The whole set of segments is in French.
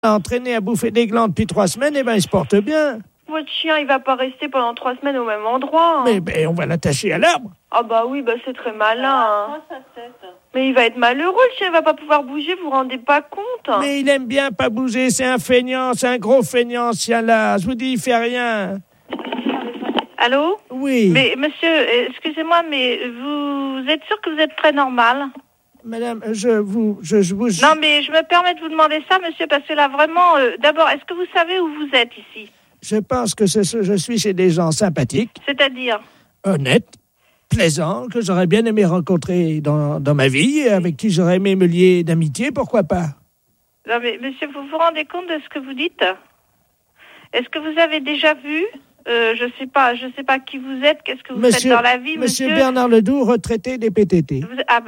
entraîné à bouffer des glands depuis 3 semaines, et ben il se porte bien. Votre chien, il va pas rester pendant 3 semaines au même endroit. Mais ben, on va l'attacher à l'arbre. Ah bah oui, bah c'est très malin. Mais il va être malheureux, le chien, il va pas pouvoir bouger, vous vous rendez pas compte. Mais il aime bien pas bouger, c'est un feignant, c'est un gros feignant, ce chien-là. Je vous dis, il fait rien. Allô ? Oui. Mais monsieur, excusez-moi, mais vous êtes sûr que vous êtes très normal ? Madame, je vous... Non, mais je me permets de vous demander ça, monsieur, parce que là, vraiment, d'abord, est-ce que vous savez où vous êtes ici ? Je pense que je suis chez des gens sympathiques. C'est-à-dire ? Honnêtes, plaisants, que j'aurais bien aimé rencontrer dans ma vie, avec qui j'aurais aimé me lier d'amitié, pourquoi pas ? Non, mais monsieur, vous vous rendez compte de ce que vous dites ? Est-ce que vous avez déjà vu ? Je sais pas qui vous êtes, qu'est-ce que vous faites dans la vie, monsieur ? Monsieur Bernard Ledoux, retraité des PTT.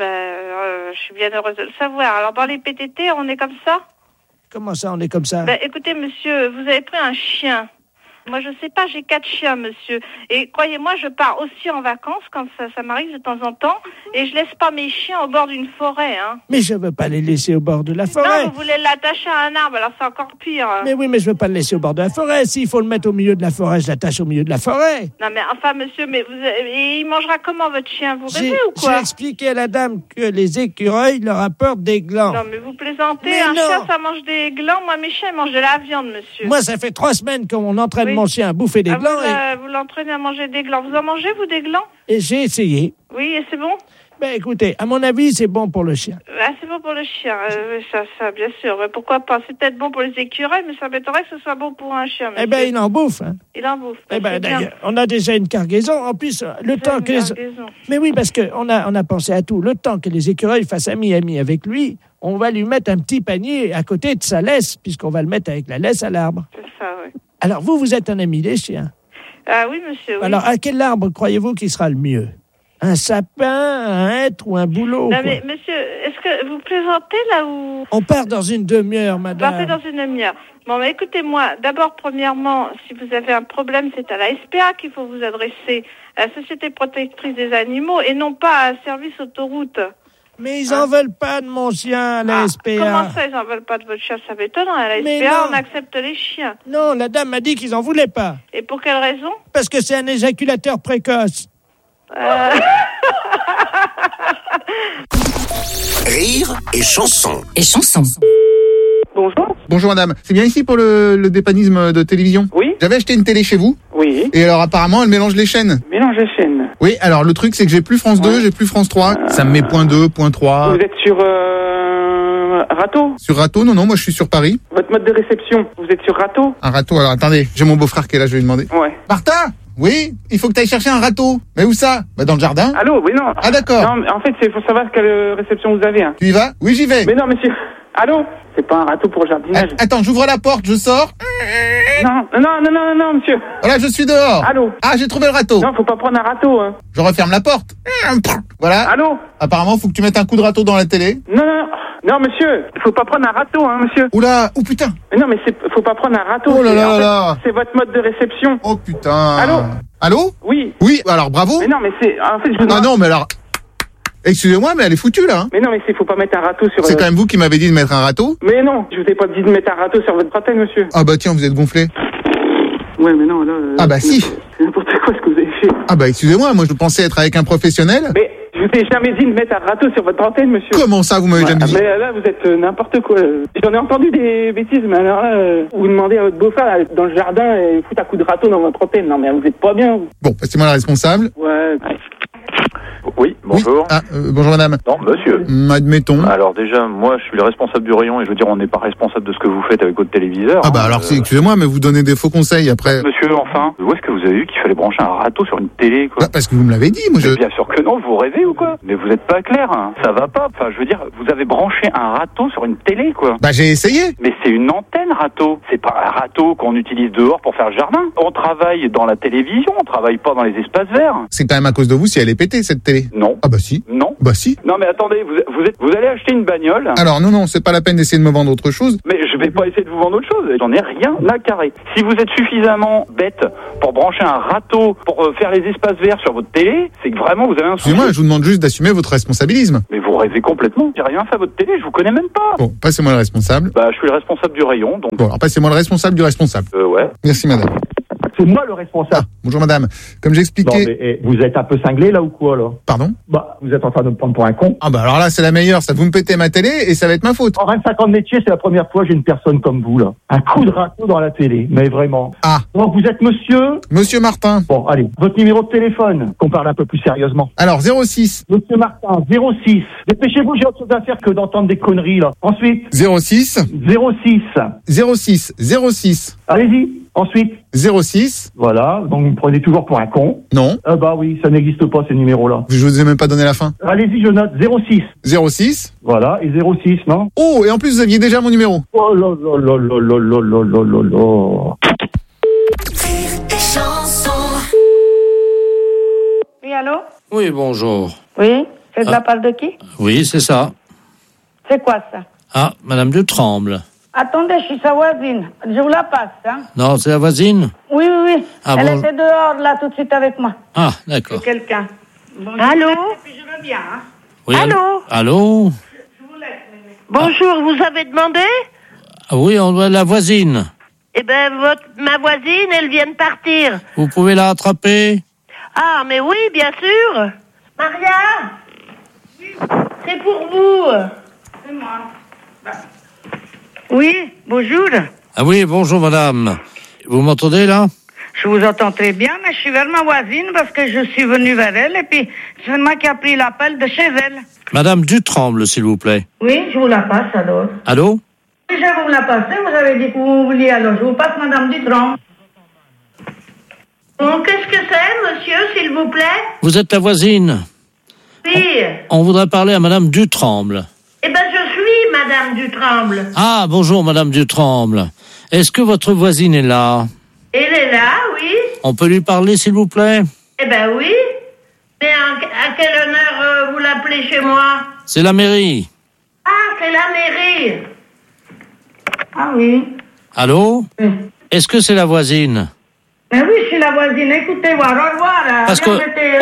Je suis bien heureuse de le savoir. Alors, dans les PTT, on est comme ça ? Comment ça, on est comme ça ? Écoutez, monsieur, vous avez pris un chien. Moi, je sais pas, j'ai 4 chiens, monsieur. Et croyez-moi, je pars aussi en vacances quand ça m'arrive de temps en temps. Et je laisse pas mes chiens au bord d'une forêt, hein. Mais je veux pas les laisser au bord de la forêt. Non, vous voulez l'attacher à un arbre, alors c'est encore pire. Mais oui, mais je veux pas le laisser au bord de la forêt. S'il faut le mettre au milieu de la forêt, je l'attache au milieu de la forêt. Non, mais enfin, monsieur, et il mangera comment, votre chien ? Vous rêvez ou quoi ? J'ai expliqué à la dame que les écureuils leur apportent des glands. Non, mais vous plaisantez. Un chien, ça mange des glands. Moi, mes chiens, ils mangent de la viande, monsieur. Moi, ça fait 3 semaines qu'on entraîne mon chien à bouffer des glands. Vous l'entraînez à manger des glands. Vous en mangez, vous, des glands ? Et j'ai essayé. Oui, et c'est bon ? Écoutez, à mon avis, c'est bon pour le chien. C'est bon pour le chien, ça, bien sûr. Mais pourquoi pas ? C'est peut-être bon pour les écureuils, mais ça m'étonnerait que ce soit bon pour un chien, monsieur. Il en bouffe. Hein. Il en bouffe. D'ailleurs, on a déjà une cargaison. En plus, le temps que Mais oui, parce qu'on a pensé à tout. Le temps que les écureuils fassent ami avec lui, on va lui mettre un petit panier à côté de sa laisse, puisqu'on va le mettre avec la laisse à l'arbre. C'est ça, oui. Alors, vous êtes un ami des chiens. Ah oui, monsieur, oui. Alors, à quel arbre croyez-vous qu'il sera le mieux ? Un sapin, un hêtre ou un bouleau ? Non, mais monsieur, est-ce que vous plaisantez là où... On part dans une demi-heure, madame. Partez dans une demi-heure. Bon, mais écoutez-moi, d'abord, premièrement, si vous avez un problème, c'est à la SPA qu'il faut vous adresser, à la Société protectrice des animaux, et non pas à un service autoroute. Mais ils en veulent pas de mon chien à la SPA. Comment ça, ils en veulent pas de votre chien ? Ça m'étonne. À la SPA, on accepte les chiens. Non, la dame m'a dit qu'ils en voulaient pas. Et pour quelle raison ? Parce que c'est un éjaculateur précoce. Rire et chanson. Bonjour. Bonjour madame, c'est bien ici pour le dépannisme de télévision ? Oui. J'avais acheté une télé chez vous. Oui. Et alors apparemment elle mélange les chaînes. Mélange les chaînes. Oui, alors le truc c'est que j'ai plus France 2, j'ai plus France 3. Ça me met point 2, point 3. Vous êtes sur Rato ? Sur Rato ? Non, moi je suis sur Paris. Votre mode de réception, vous êtes sur Rato ? Un Rato, alors attendez, j'ai mon beau-frère qui est là, je vais lui demander. Ouais. Martin ? Oui, il faut que tu ailles chercher un râteau. Mais où ça ? Dans le jardin. Allô ? Oui, non. Ah d'accord. Non, en fait, c'est pour savoir quelle réception vous avez. Hein. Tu y vas ? Oui, j'y vais. Mais non, monsieur. Allô ? C'est pas un râteau pour jardinage. Attends, j'ouvre la porte, je sors. Non, monsieur. Voilà, je suis dehors. Allô ? Ah, j'ai trouvé le râteau. Non, faut pas prendre un râteau. Hein. Je referme la porte. Voilà. Allô ? Apparemment, faut que tu mettes un coup de râteau dans la télé. Non, monsieur. Faut pas prendre un râteau, hein, monsieur. Oula, oh putain. Mais non, mais faut pas prendre un râteau. Oh là là. C'est votre mode de réception. Oh putain. Allô ? Oui. Oui, alors bravo. Mais non, mais en fait, je vous demande... Ah non, mais alors... Excusez-moi, mais elle est foutue, là. Hein. Mais non, mais faut pas mettre un râteau sur... C'est quand même vous qui m'avez dit de mettre un râteau. Mais non, je vous ai pas dit de mettre un râteau sur votre antenne, monsieur. Ah bah tiens, vous êtes gonflé. Ouais, mais non, là... Ah bah si. C'est n'importe quoi ce que vous avez fait. Ah bah excusez-moi, moi je pensais être avec un professionnel. Mais je vous ai jamais dit de mettre un râteau sur votre antenne, monsieur. Comment ça, vous m'avez jamais dit ? Mais là, vous êtes n'importe quoi. J'en ai entendu des bêtises, mais alors là, vous demandez à votre beau-frère dans le jardin et foutre un coup de râteau dans votre antenne. Non, mais vous êtes pas bien, vous. Bon, passez-moi la responsable. Ouais. Oui, bonjour. Oui. Ah, bonjour madame. Non, monsieur. Admettons. Alors déjà, moi je suis le responsable du rayon et je veux dire, on n'est pas responsable de ce que vous faites avec votre téléviseur. Ah bah alors, excusez-moi, mais vous donnez des faux conseils après. Monsieur, enfin, où est-ce que vous avez vu qu'il fallait brancher un râteau sur une télé, quoi ? Bah, parce que vous me l'avez dit, moi Mais bien sûr que non, vous rêvez ou quoi ? Mais vous êtes pas clair, hein. Ça va pas. Enfin, je veux dire, vous avez branché un râteau sur une télé, quoi. Bah j'ai essayé. Mais c'est une antenne râteau. C'est pas un râteau qu'on utilise dehors pour faire le jardin. On travaille dans la télévision, on travaille pas dans les espaces verts. C'est quand même à cause de vous si elle est pétée, cette télé. Non. Ah bah si. Non. Bah si. Non mais attendez, vous allez acheter une bagnole. Alors non, c'est pas la peine d'essayer de me vendre autre chose. Mais je vais pas essayer de vous vendre autre chose. J'en ai rien à carrer. Si vous êtes suffisamment bête pour brancher un râteau, pour faire les espaces verts sur votre télé, c'est que vraiment vous avez un souci. Excusez-moi, je vous demande juste d'assumer votre responsabilisme. Mais vous rêvez complètement. J'ai rien fait à votre télé, je vous connais même pas. Bon, passez-moi le responsable. Bah, je suis le responsable du rayon, donc. Bon, alors passez-moi le responsable du responsable. Ouais. Merci, madame. C'est moi le responsable. Bonjour, madame. Comme j'expliquais... Non, mais vous êtes un peu cinglé là ou quoi là? Pardon? Bah, vous êtes en train de me prendre pour un con. Ah bah alors là, c'est la meilleure. Ça, vous me pétez ma télé et ça va être ma faute. En 25 ans de métier, c'est la première fois que j'ai une personne comme vous là. Un coup de râteau dans la télé, mais vraiment. Ah. Donc vous êtes monsieur? Monsieur Martin. Bon, allez, votre numéro de téléphone, qu'on parle un peu plus sérieusement. Alors, 06. Monsieur Martin, 06. Dépêchez-vous, j'ai autre chose à faire que d'entendre des conneries là. Ensuite. 06. 06. 06. 06. Allez-y. Ensuite. 06. Voilà, donc vous me prenez toujours pour un con. Non. Ah bah oui, ça n'existe pas ces numéros-là. Je vous ai même pas donné la fin. Allez-y, je note 06. 06. Voilà, et 06, non? Oh, et en plus, vous aviez déjà mon numéro. Oh là là là là là là là là là là. Oui, allô? Oui, bonjour. Oui, c'est de la part de qui? Oui, c'est ça. C'est quoi ça? Ah, Madame Dutremble. Attendez, je suis sa voisine. Je vous la passe, hein? Non, c'est la voisine? Oui, oui, oui. Ah, Elle bon. était dehors, là, tout de suite avec moi. Ah, d'accord. C'est quelqu'un. Bon, Allô? Et puis je reviens, hein? Oui, Allô? Allô? Je vous laisse, mémé. Bonjour, vous avez demandé? Ah oui, on doit la voisine. Eh ben, ma voisine, elle vient de partir. Vous pouvez la rattraper? Ah, mais oui, bien sûr. Maria? Oui. C'est pour vous. C'est moi. Oui, bonjour. Ah oui, bonjour madame. Vous m'entendez là? Je vous entends très bien, mais je suis vers ma voisine parce que je suis venu vers elle et puis c'est moi qui a pris l'appel de chez elle. Madame Dutremble, s'il vous plaît. Oui, je vous la passe alors. Allô? Oui, je vais vous la passer, vous avez dit que vous vouliez alors. Je vous passe Madame Dutremble. Bon, qu'est-ce que c'est, monsieur, s'il vous plaît? Vous êtes la voisine. Oui. On voudrait parler à Madame Dutremble. Eh ben, je suis Madame Dutremble. Ah, bonjour Madame Dutremble. Est-ce que votre voisine est là? Elle est là, oui. On peut lui parler, s'il vous plaît? Eh ben oui. Mais à quel honneur vous l'appelez chez moi? C'est la mairie. Ah, c'est la mairie. Ah oui. Allô? Oui. Est-ce que c'est la voisine? Mais oui, je suis la voisine. Écoutez, au revoir. Parce que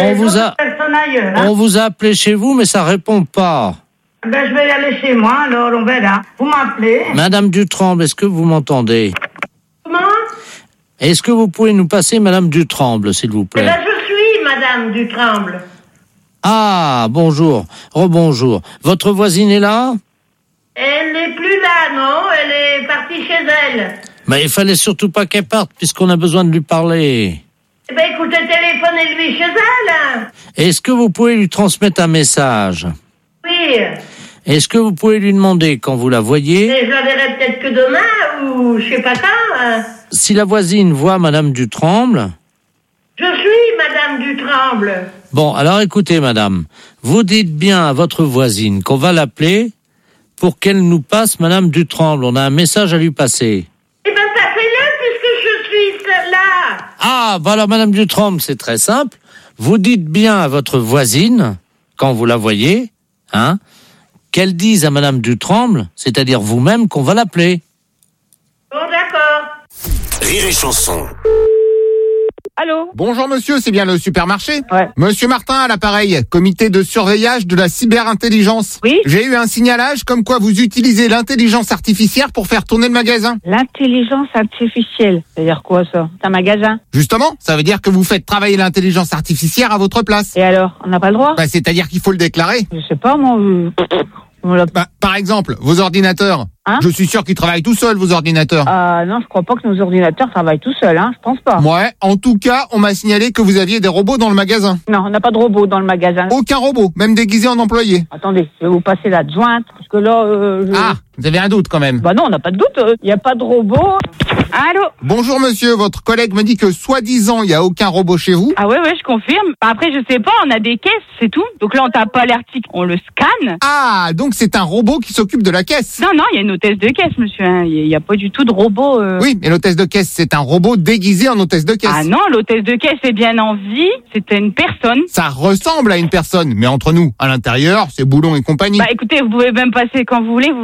on vous a appelé chez vous, mais ça répond pas. Ben, je vais y aller chez moi, alors on verra. Vous m'appelez. Madame Dutremble, est-ce que vous m'entendez? Comment? Est-ce que vous pouvez nous passer Madame Dutremble, s'il vous Eh plaît? ben, je suis Madame Dutremble. Ah, bonjour. Rebonjour. Votre voisine est là? Elle n'est plus là, non? Elle est partie chez elle. Mais il fallait surtout pas qu'elle parte, puisqu'on a besoin de lui parler. Eh ben, écoutez, téléphonez-lui chez elle. Est-ce que vous pouvez lui transmettre un message? Oui. Est-ce que vous pouvez lui demander, quand vous la voyez, Mais je la verrai peut-être que demain, ou je sais pas quand. si la voisine voit Madame Dutremble? Je suis Madame Dutremble. Bon, alors écoutez, madame, vous dites bien à votre voisine qu'on va l'appeler pour qu'elle nous passe Madame Dutremble. On a un message à lui passer. Eh ben, passez-le puisque je suis là. Ah, bah alors Madame Dutremble, c'est très simple. Vous dites bien à votre voisine, quand vous la voyez, hein, qu'elle dise à Madame Dutremble, c'est-à-dire vous-même, qu'on va l'appeler. Bon, d'accord. Rire et chanson. Allô? Bonjour monsieur, c'est bien le supermarché? Ouais. Monsieur Martin à l'appareil, comité de surveillage de la cyberintelligence. Oui. J'ai eu un signalage comme quoi vous utilisez l'intelligence artificielle pour faire tourner le magasin. L'intelligence artificielle, c'est-à-dire quoi ça? C'est un magasin? Justement, ça veut dire que vous faites travailler l'intelligence artificielle à votre place. Et alors, on n'a pas le droit? Bah, c'est-à-dire qu'il faut le déclarer. Je sais pas, moi. Bah, par exemple, vos ordinateurs. Hein? Je suis sûr qu'ils travaillent tout seuls, vos ordinateurs. Non, je crois pas que nos ordinateurs travaillent tout seuls, hein. Je pense pas. Ouais, en tout cas, on m'a signalé que vous aviez des robots dans le magasin. Non, on n'a pas de robot dans le magasin. Aucun robot, même déguisé en employé. Attendez, je vais vous passer la jointe, parce que là, Ah, vous avez un doute quand même. Bah non, on n'a pas de doute. Il n'y a pas de robot. Allô? Bonjour monsieur, votre collègue me dit que soi-disant, il n'y a aucun robot chez vous. Ah ouais, je confirme. Après, je sais pas, on a des caisses, c'est tout. Donc là, on tape pas l'article, on le scanne. Ah, donc c'est un robot qui s'occupe de la caisse. Non, il y a une hôtesse de caisse, monsieur. Il n'y a pas du tout de robot. Oui, mais l'hôtesse de caisse, c'est un robot déguisé en hôtesse de caisse. Ah non, l'hôtesse de caisse est bien en vie. C'était une personne. Ça ressemble à une personne, mais entre nous, à l'intérieur, c'est Boulon et compagnie. Bah écoutez, vous pouvez même passer quand vous voulez, vous verrez bien qu'il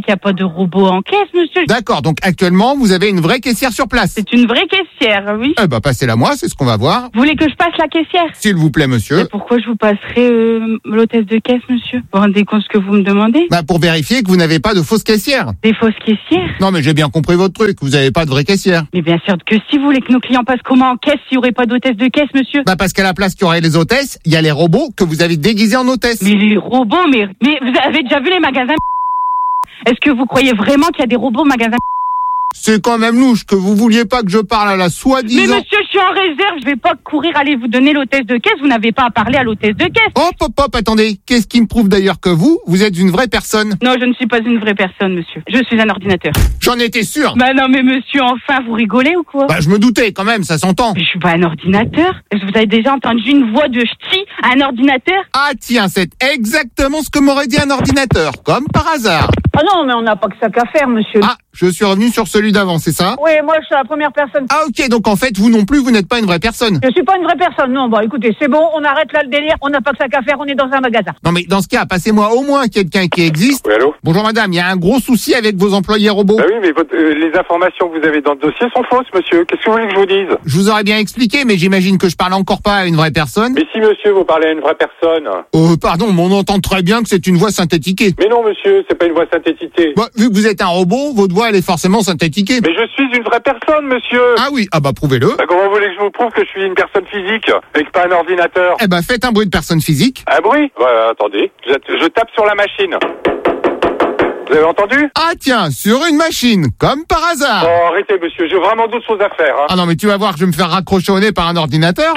qu'il n'y a pas de robot en caisse, monsieur. D'accord, donc actuellement, vous avez une vraie caissière sur place. C'est une vraie caissière, oui. Eh ben, passez-la moi, c'est ce qu'on va voir. Vous voulez que je passe la caissière? S'il vous plaît, monsieur. Mais pourquoi je vous passerai l'hôtesse de caisse, monsieur? Vous vous rendez compte ce que vous me demandez? Bah, pour vérifier que vous n'avez pas de fausse caissière. Des fausses caissières? Non, mais j'ai bien compris votre truc, vous n'avez pas de vraie caissière. Mais bien sûr que si vous voulez que nos clients passent comment en caisse s'il n'y aurait pas d'hôtesse de caisse, monsieur? Bah, parce qu'à la place qu'il y aurait les hôtesses, il y a les robots que vous avez déguisés en hôtesses. Mais les robots, mais vous avez déjà vu les magasins? Est-ce que vous croyez vraiment qu'il y a des robots au magasin? C'est quand même louche que vous vouliez pas que je parle à la soi-disant... Mais monsieur, je suis en réserve, je vais pas courir aller vous donner l'hôtesse de caisse, vous n'avez pas à parler à l'hôtesse de caisse. Hop, attendez, qu'est-ce qui me prouve d'ailleurs que vous êtes une vraie personne? Non, je ne suis pas une vraie personne, monsieur. Je suis un ordinateur. J'en étais sûr. Bah non, mais monsieur, enfin, vous rigolez ou quoi? Bah, je me doutais quand même, ça s'entend. Je suis pas un ordinateur. Est-ce que vous avez déjà entendu une voix de ch'ti à un ordinateur? Ah tiens, c'est exactement ce que m'aurait dit un ordinateur, comme par hasard. Ah non, mais on n'a pas que ça qu'à faire, monsieur. Ah, je suis revenu sur celui d'avant, c'est ça? Oui, moi, je suis la première personne. Ah ok, donc en fait, vous non plus, vous n'êtes pas une vraie personne. Je suis pas une vraie personne, non. Bon, écoutez, c'est bon, on arrête là le délire, on n'a pas que ça qu'à faire, on est dans un magasin. Non mais dans ce cas, passez-moi au moins quelqu'un qui existe. Oui, allô? Bonjour madame, il y a un gros souci avec vos employés robots. Bah oui, mais les informations que vous avez dans le dossier sont fausses, monsieur. Qu'est-ce que vous voulez que je vous dise? Je vous aurais bien expliqué, mais j'imagine que je parle encore pas à une vraie personne. Mais si, monsieur, vous parlez à une vraie personne. Pardon, mais on entend très bien que c'est une voix synthétiquée. Mais non, monsieur, c'est pas une voix synthétiquée. Bah, vu que vous êtes un robot, votre voix elle est forcément synthétiquée. Mais je suis une vraie personne, monsieur. Ah oui, ah bah prouvez-le. Bah, comment vous voulez que je vous prouve que je suis une personne physique et que pas un ordinateur? Eh ben faites un bruit de personne physique. Un bruit? Ouais, attendez, je tape sur la machine. Vous avez entendu? Ah tiens, sur une machine, comme par hasard. Oh, arrêtez, monsieur, j'ai vraiment d'autres choses à faire. Hein. Ah non, mais tu vas voir que je vais me faire raccrocher au nez par un ordinateur.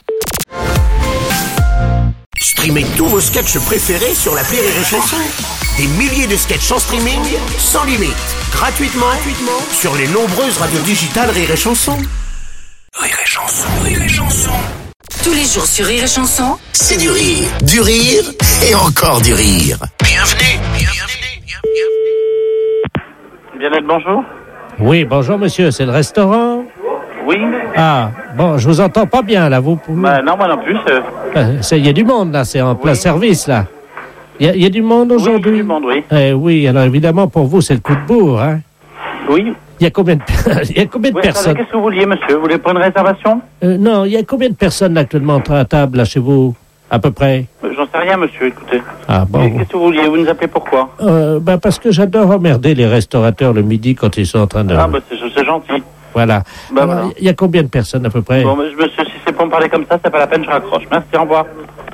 Streamez tous vos sketchs préférés sur l'appli Rire et Chanson. Des milliers de sketchs en streaming, sans limite, gratuitement sur les nombreuses radios digitales Rire et Chanson. Rire et Chanson, Rire et Chanson. Tous les jours sur Rire et Chanson, c'est du rire et encore du rire. Bienvenue. Bien-être, bonjour. Oui, bonjour monsieur, c'est le restaurant? Oui. Ah, bon, je vous entends pas bien là, vous pouvez... Bah non, moi non plus. Il y a du monde là, c'est en plein service là. Il y a du monde aujourd'hui? Oui, du monde, oui. Oui, alors évidemment pour vous c'est le coup de bourre, hein? Oui. Il y a combien de personnes? Qu'est-ce que vous vouliez, monsieur? Vous voulez prendre une réservation? Non, il y a combien de personnes actuellement à table là chez vous? À peu près? J'en sais rien, monsieur, écoutez. Ah bon. Qu'est-ce que vous vouliez? Vous nous appelez pourquoi? Parce que j'adore emmerder les restaurateurs le midi quand ils sont en train de... Ah, bah c'est gentil. Voilà. Bah, voilà. Il y a combien de personnes à peu près? Bon, monsieur, si c'est pour me parler comme ça, c'est pas la peine, je raccroche. Merci, au revoir.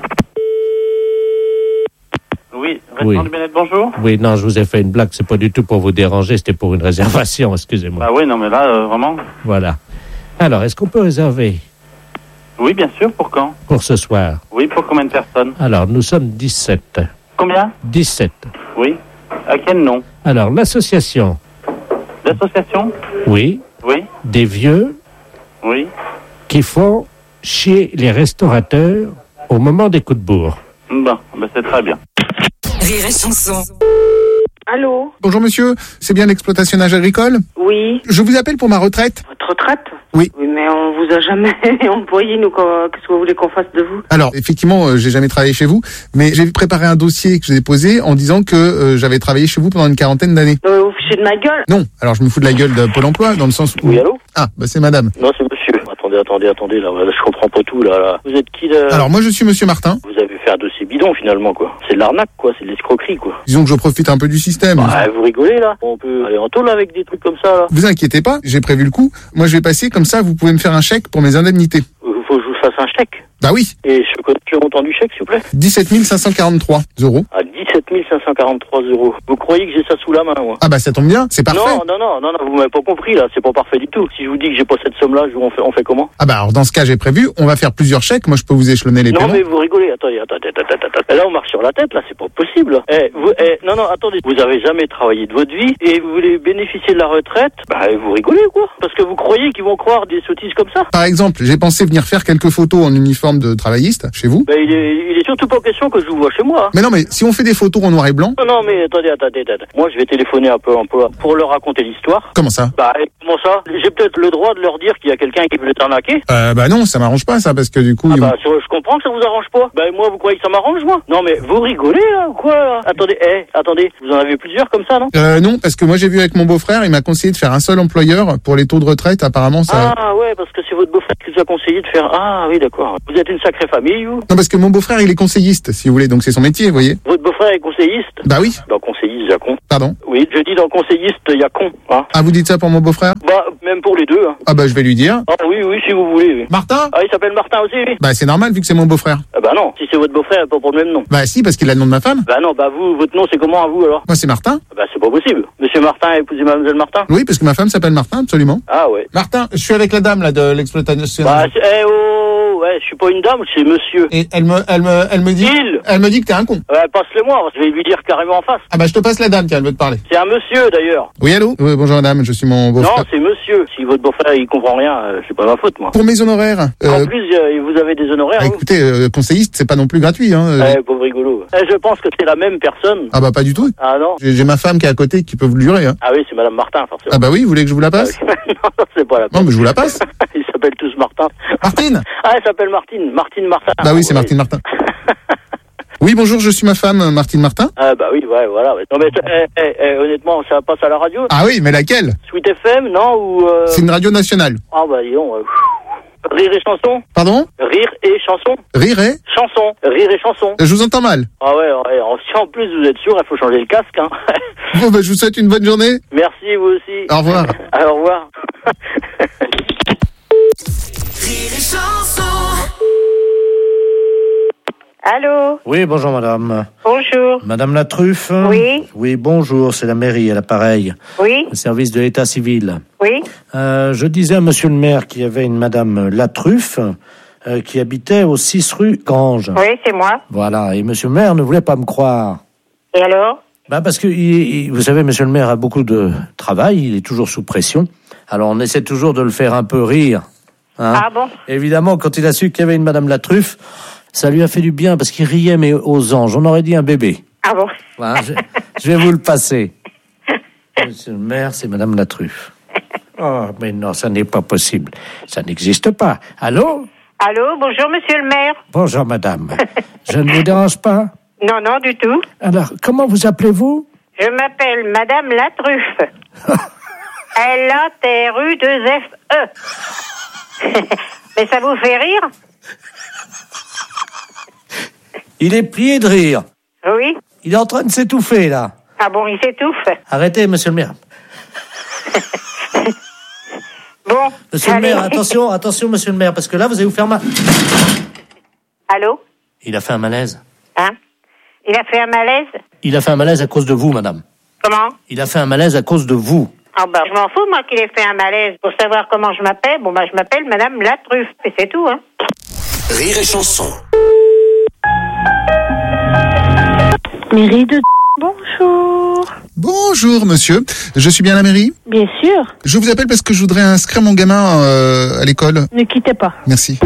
Oui, restaurant du Bien-être, bonjour. Oui, non, je vous ai fait une blague, c'est pas du tout pour vous déranger, c'était pour une réservation, excusez-moi. Bah oui, non, mais là, vraiment. Voilà. Alors, est-ce qu'on peut réserver? Oui, bien sûr, pour quand? Pour ce soir. Oui, pour combien de personnes? Alors, nous sommes 17. Combien? 17. Oui. À quel nom? Alors, l'association. L'association? Oui. Oui. Des vieux. Oui. Qui font chier les restaurateurs au moment des coups de bourre. Bon, ben c'est très bien. Rire et Chanson. Allô? Bonjour monsieur, c'est bien l'exploitationnage agricole? Oui. Je vous appelle pour ma retraite. Votre retraite? Oui. Oui, mais on vous a jamais employé, nous, qu'est-ce que vous voulez qu'on fasse de vous? Alors, effectivement, j'ai jamais travaillé chez vous, mais j'ai préparé un dossier que j'ai déposé en disant que j'avais travaillé chez vous pendant une quarantaine d'années. Vous fichez de ma gueule? Non, alors je me fous de la gueule de Pôle emploi, dans le sens où... Oui, allô? Ah, bah c'est madame. Non, c'est monsieur. Attendez, là, je comprends pas tout, là. Vous êtes qui, là? Alors, moi, je suis monsieur Martin. Vous avez fait un dossier bidon, finalement, quoi. C'est de l'arnaque, quoi, c'est de l'escroquerie, quoi. Disons que je profite un peu du système. Bah, vous rigolez, là? On peut aller en tôle avec des trucs comme ça, là. Vous inquiétez pas, j'ai prévu le coup. Moi, je vais passer, comme ça, vous pouvez me faire un chèque pour mes indemnités. Faut que je vous fasse un chèque? Bah oui. Et je connais le montant du chèque, s'il vous plaît? 17 543 euros. Ah, 17 543 euros. Vous croyez que j'ai ça sous la main, moi? Ah bah ça tombe bien, c'est parfait. Non, vous m'avez pas compris, là, c'est pas parfait du tout. Si je vous dis que j'ai pas cette somme-là, on fait comment? Ah bah alors dans ce cas, j'ai prévu, on va faire plusieurs chèques, moi je peux vous échelonner les paiements. Non mais vous rigolez, attendez. Là on marche sur la tête, là, c'est pas possible. Non, attendez, vous avez jamais travaillé de votre vie et vous voulez bénéficier de la retraite? Bah vous rigolez, quoi? Parce que vous croyez qu'ils vont croire des sottises comme ça? Par exemple, j'ai pensé venir faire quelques photos en uniforme de travailliste, chez vous. Bah il est surtout pas question que je vous vois chez moi. Mais non, mais si on fait des photos en noir et blanc... Non mais attendez. Moi je vais téléphoner un peu pour leur raconter l'histoire. Comment ça? Bah comment ça? J'ai peut-être le droit de leur dire qu'il y a quelqu'un qui veut t'arnaquer? Bah non, ça m'arrange pas ça, parce que du coup... je comprends que ça vous arrange pas. Moi, vous croyez que ça m'arrange, moi? Non, mais vous rigolez, là, ou quoi, là? Attendez, vous en avez plusieurs comme ça, non? Non, parce que moi j'ai vu avec mon beau-frère, il m'a conseillé de faire un seul employeur pour les taux de retraite, apparemment ça... Ah ouais, parce que c'est votre beau-frère qui vous a conseillé de faire... Ah oui, d'accord. Vous êtes une sacrée famille, vous? Non, parce que mon beau-frère, il est conseilliste, si vous voulez, donc c'est son métier, vous voyez. Votre beau-frère est conseilliste? Bah oui. Dans conseilliste, il y a con. Pardon? Oui, je dis dans conseilliste, il y a con, hein. Ah, vous dites ça pour mon beau-frère? Même pour les deux, hein. Ah bah je vais lui dire. Ah oui, si vous voulez, oui. Martin? Ah, il s'appelle Martin aussi, oui. Bah c'est normal, vu que c'est mon beau-frère. Ah bah non, si c'est votre beau-frère, pas pour le même nom. Bah si, parce qu'il a le nom de ma femme. Bah non, vous, votre nom, c'est comment à vous, alors? Moi c'est Martin. Bah c'est pas possible. Monsieur Martin a épousé mademoiselle Martin? Oui, parce que ma femme s'appelle Martin, absolument. Ah ouais. Martin, je suis avec la dame, là, de l'exploitation. Ouais, je suis pas une dame, c'est monsieur. Et elle me dit... Elle me dit que t'es un con. Passe-le-moi, je vais lui dire carrément en face. Ah bah je te passe la dame, tiens, elle veut te parler. C'est un monsieur, d'ailleurs. Oui, allô? Oui, bonjour madame, je suis mon beau-frère. Non, c'est monsieur. Si votre beau-frère, il comprend rien, c'est pas ma faute, moi. Pour mes honoraires... En plus, vous avez des honoraires, écoutez, conseilliste, c'est pas non plus gratuit, hein. Pauvre rigolo. Je pense que c'est la même personne. Ah bah pas du tout. Ah non? J'ai ma femme qui est à côté qui peut vous le jurer, hein. Ah oui, c'est madame Martin, forcément. Ah bah oui, vous voulez que je vous la passe? Non, c'est pas la peine. Non, mais je vous la passe. Ils s'appellent tous Martin. Martine? Ah, elle s'appelle Martine. Martine Martin. Bah oui, c'est Martine Martin. Oui, bonjour, je suis ma femme, Martine Martin. Ah bah oui, ouais, voilà. Non mais honnêtement, ça passe à la radio? Ah oui, mais laquelle? Sweet FM, non? Ou C'est une radio nationale. Ah bah dis donc. Rire et chanson? Pardon? Rire et chanson? Rire et? Chanson. Rire et chanson. Je vous entends mal. Ah ouais, si en plus vous êtes sûr, il faut changer le casque, hein. Bon bah je vous souhaite une bonne journée. Merci, vous aussi. Au revoir. Au revoir. Rire et chanson. Allô? Oui, bonjour madame. Bonjour. Madame Latruffe? Oui. Oui, bonjour, c'est la mairie à l'appareil. Oui. Le service de l'état civil. Oui. Je disais à monsieur le maire qu'il y avait une madame Latruffe qui habitait au 6 rue Gange. Oui, c'est moi. Voilà, et monsieur le maire ne voulait pas me croire. Et alors? Parce que, vous savez, monsieur le maire a beaucoup de travail, il est toujours sous pression. Alors on essaie toujours de le faire un peu rire. Hein. Ah bon? Évidemment, quand il a su qu'il y avait une madame Latruffe, ça lui a fait du bien parce qu'il riait, mais aux anges. On aurait dit un bébé. Ah bon? Voilà, je vais vous le passer. Monsieur le maire, c'est madame Latruffe. Oh, mais non, ça n'est pas possible. Ça n'existe pas. Allô? Allô, bonjour monsieur le maire. Bonjour madame. Je ne vous dérange pas? Non, non, du tout. Alors, comment vous appelez-vous? Je m'appelle madame Latruffe. L-A-T-R-U-2-F-E. Mais ça vous fait rire? Il est plié de rire. Oui. Il est en train de s'étouffer, là. Ah bon, il s'étouffe? Arrêtez, monsieur le maire. Bon. Monsieur le maire, attention, monsieur le maire, parce que là, vous allez vous faire mal. Allô? Il a fait un malaise. Hein? Il a fait un malaise? Il a fait un malaise à cause de vous, madame. Comment? Il a fait un malaise à cause de vous. Ah bah, je m'en fous, moi, qu'il ait fait un malaise. Pour savoir comment je m'appelle, je m'appelle madame Latruffe. Et c'est tout, hein. Rire et chanson. Mairie de... Bonjour. Bonjour, monsieur. Je suis bien à la mairie? Bien sûr. Je vous appelle parce que je voudrais inscrire mon gamin à l'école. Ne quittez pas. Merci.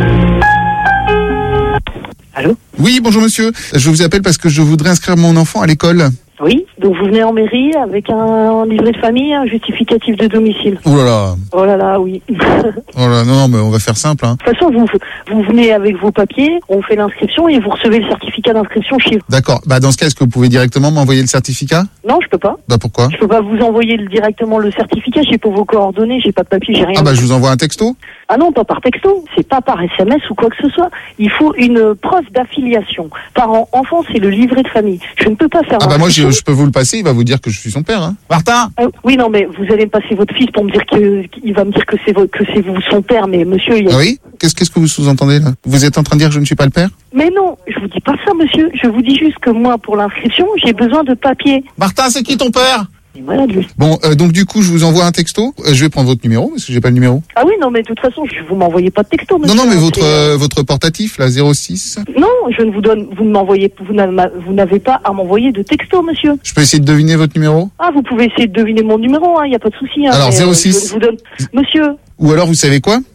Allô? Oui, bonjour monsieur. Je vous appelle parce que je voudrais inscrire mon enfant à l'école. Oui, donc vous venez en mairie avec un livret de famille, un justificatif de domicile. Oh là là. Oh là là, oui. Oh là, non, mais on va faire simple, hein. De toute façon, vous venez avec vos papiers, on fait l'inscription et vous recevez le certificat d'inscription chez vous. D'accord. Bah, dans ce cas, est-ce que vous pouvez directement m'envoyer le certificat? Non, je peux pas. Bah, pourquoi? Je peux pas vous envoyer directement le certificat, j'ai pas vos coordonnées, j'ai pas de papier, j'ai rien. Ah bah, je vous envoie un texto? Ah non, pas par texto, c'est pas par SMS ou quoi que ce soit. Il faut une preuve d'affiliation. Parent-enfant, c'est le livret de famille. Je ne peux pas faire... Ah bah, moi, je peux vous le passer, il va vous dire que je suis son père, hein. Martin? Oui, non, mais vous allez me passer votre fils pour me dire qu'il va me dire que c'est vous son père, mais monsieur... Ah oui? Qu'est-ce que vous sous-entendez, là? Vous êtes en train de dire que je ne suis pas le père? Mais non, je vous dis pas ça, monsieur. Je vous dis juste que moi, pour l'inscription, j'ai besoin de papier. Martin, c'est qui ton père? Il est malade, lui. Bon, donc du coup, je vous envoie un texto. Je vais prendre votre numéro, parce que j'ai pas le numéro. Ah oui, non, mais de toute façon, vous m'envoyez pas de texto, monsieur. Non, mais votre portatif, là, 06. Non, je ne vous donne, vous n'avez pas à m'envoyer de texto, monsieur. Je peux essayer de deviner votre numéro? Ah, vous pouvez essayer de deviner mon numéro, hein, y a pas de souci. Hein, alors, mais, 06. je vous donne, monsieur. Ou alors, vous savez quoi? Oui.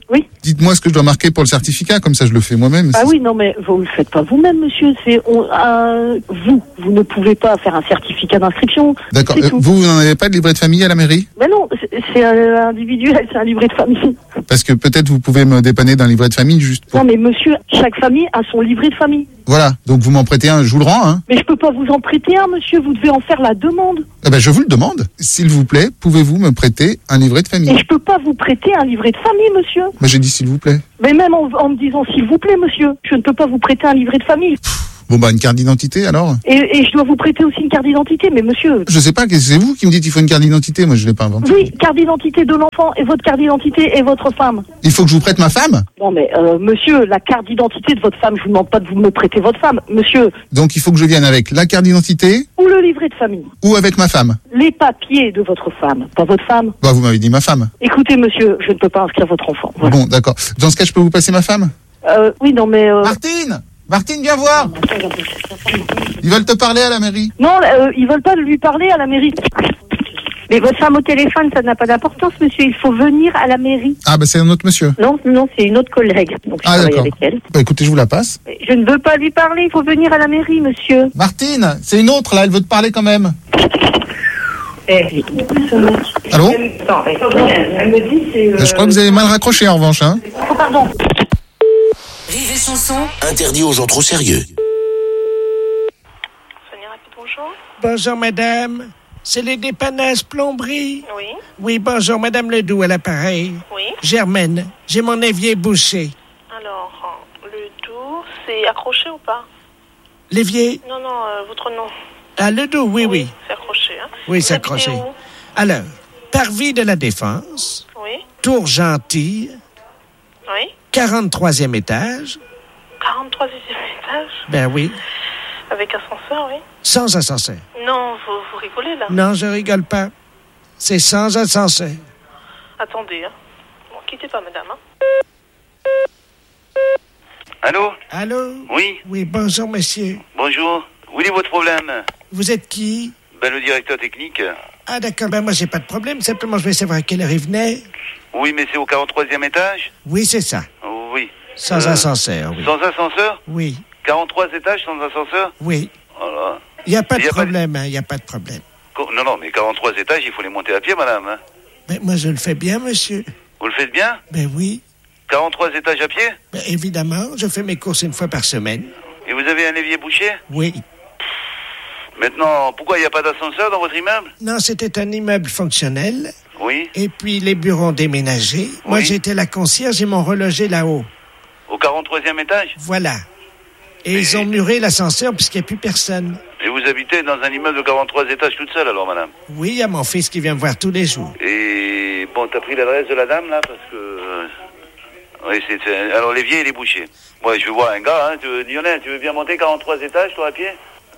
Dites-moi ce que je dois marquer pour le certificat, comme ça je le fais moi-même. Ah oui, non, mais vous le faites pas vous-même, monsieur. Vous ne pouvez pas faire un certificat d'inscription. D'accord. Vous n'en avez pas de livret de famille à la mairie? Ben non, c'est individuel, c'est un livret de famille. Parce que peut-être vous pouvez me dépanner d'un livret de famille juste pour... Non, mais monsieur, chaque famille a son livret de famille. Voilà, donc vous m'en prêtez un, je vous le rends, hein. Mais je peux pas vous en prêter un, monsieur, vous devez en faire la demande. Eh ben, je vous le demande. S'il vous plaît, pouvez-vous me prêter un livret de famille? Et je peux pas vous prêter un livret de famille, monsieur. Mais j'ai dit s'il vous plaît. Mais même en me disant s'il vous plaît, monsieur, je ne peux pas vous prêter un livret de famille. Bon bah une carte d'identité alors. Et je dois vous prêter aussi une carte d'identité, mais monsieur... Je sais pas, c'est vous qui me dites qu'il faut une carte d'identité, moi je l'ai pas inventé. Oui, carte d'identité de l'enfant et votre carte d'identité et votre femme. Il faut que je vous prête ma femme? Non mais monsieur, la carte d'identité de votre femme, je vous demande pas de vous me prêter votre femme, monsieur. Donc il faut que je vienne avec la carte d'identité? Ou le livret de famille. Ou avec ma femme? Les papiers de votre femme, pas votre femme. Bah vous m'avez dit ma femme. Écoutez monsieur, je ne peux pas inscrire votre enfant. Voilà. Bon d'accord. Dans ce cas je peux vous passer ma femme? Oui non mais... Martine, viens voir. Ils veulent te parler à la mairie. Non, ils veulent pas lui parler à la mairie. Mais votre femme au téléphone, ça n'a pas d'importance, monsieur. Il faut venir à la mairie. Ah bah c'est un autre monsieur. Non, c'est une autre collègue. Donc je travaille avec elle. Bah écoutez, je vous la passe. Je ne veux pas lui parler. Il faut venir à la mairie, monsieur. Martine, c'est une autre là. Elle veut te parler quand même. Allô? Elle me dit c'est... Je crois que vous avez mal raccroché en revanche, hein. Oh pardon. Rire et chanson. Interdit aux gens trop sérieux. Bonjour. Bonjour, madame. C'est les dépannages plomberie? Oui. Oui, bonjour, madame Ledoux à l'appareil. Oui. Germaine, j'ai mon évier bouché. Alors, le doux, c'est accroché ou pas? L'évier? Non, votre nom. Ah, Ledoux, oui. C'est accroché, hein? Oui, c'est accroché. Alors, Parvis de la Défense. Oui. Tour Gentille. Oui. 43e étage. 43e étage? Ben oui. Avec ascenseur, oui. Sans ascenseur. Non, vous rigolez, là. Non, je rigole pas. C'est sans ascenseur. Attendez, hein. Bon, quittez pas, madame, hein. Allô? Allô? Oui. Oui, bonjour, monsieur. Bonjour. Où est votre problème? Vous êtes qui? Ben, le directeur technique. Ah, d'accord. Ben, moi, j'ai pas de problème. Simplement, je vais savoir à quelle heure il venait. Oui, mais c'est au 43e étage? Oui, c'est ça. Oui. Sans ascenseur, oui. Sans ascenseur? Oui. 43 étages sans ascenseur? Oui. Voilà. Il n'y a pas de problème, hein. Il n'y a pas de problème. Non, mais 43 étages, il faut les monter à pied, madame. Hein. Ben, moi, je le fais bien, monsieur. Vous le faites bien? Ben oui. 43 étages à pied? Ben, évidemment, je fais mes courses une fois par semaine. Et vous avez un évier bouché? Oui. Maintenant, pourquoi il n'y a pas d'ascenseur dans votre immeuble? Non, c'était un immeuble fonctionnel. Oui. Et puis, les bureaux ont déménagé. Moi, j'étais la concierge, ils m'ont relogé là-haut. Au 43e étage? Voilà. Et ils ont muré l'ascenseur puisqu'il n'y a plus personne. Et vous habitez dans un immeuble de 43 étages toute seule, alors, madame? Oui, il y a mon fils qui vient me voir tous les jours. Et bon, t'as pris l'adresse de la dame, là, parce que... Oui, alors, l'évier, il est bouché. Moi, je veux voir un gars, hein. Lionel, tu veux bien monter 43 étages, toi, à pied?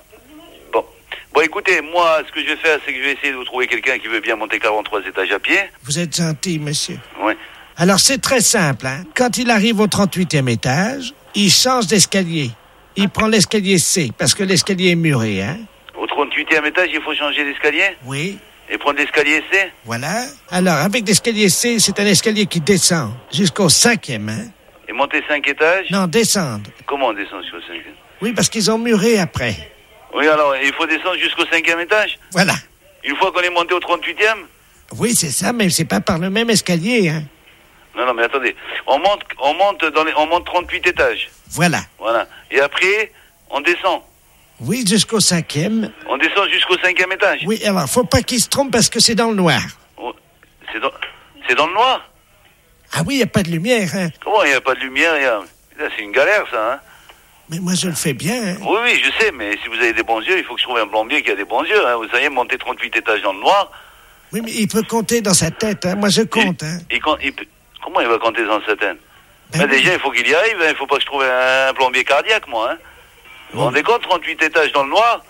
Bon, écoutez, moi, ce que je vais faire, c'est que je vais essayer de vous trouver quelqu'un qui veut bien monter 43 étages à pied. Vous êtes gentil, monsieur. Oui. Alors, c'est très simple, hein. Quand il arrive au 38e étage, il change d'escalier. Il prend l'escalier C, parce que l'escalier est muré, hein. Au 38e étage, il faut changer d'escalier? Oui. Et prendre l'escalier C? Voilà. Alors, avec l'escalier C, c'est un escalier qui descend jusqu'au 5e, hein. Et monter 5 étages? Non, descendre. Comment on descend jusqu'au 5e? Oui, parce qu'ils ont muré après. Oui, alors, il faut descendre jusqu'au 5e étage? Voilà. Une fois qu'on est monté au 38e? Oui, c'est ça, mais c'est pas par le même escalier, hein. Non, mais attendez. On monte 38 étages. Voilà. Voilà. Et après, on descend. Oui, jusqu'au 5e. On descend jusqu'au 5e étage. Oui, alors, faut pas qu'il se trompe parce que c'est dans le noir. Oh, c'est dans le noir? Ah oui, il n'y a pas de lumière, hein. Comment il n'y a pas de lumière? C'est une galère, ça, hein. Mais moi, je le fais bien, hein. Oui, je sais, mais si vous avez des bons yeux, il faut que je trouve un plombier qui a des bons yeux, hein. Vous savez, monter 38 étages dans le noir. Oui, mais il peut compter dans sa tête, hein. Moi, je compte, hein. Comment il va compter dans sa tête? Déjà, il faut qu'il y arrive, hein. Il faut pas que je trouve un plombier cardiaque, moi, hein. Vous vous rendez compte, 38 étages dans le noir?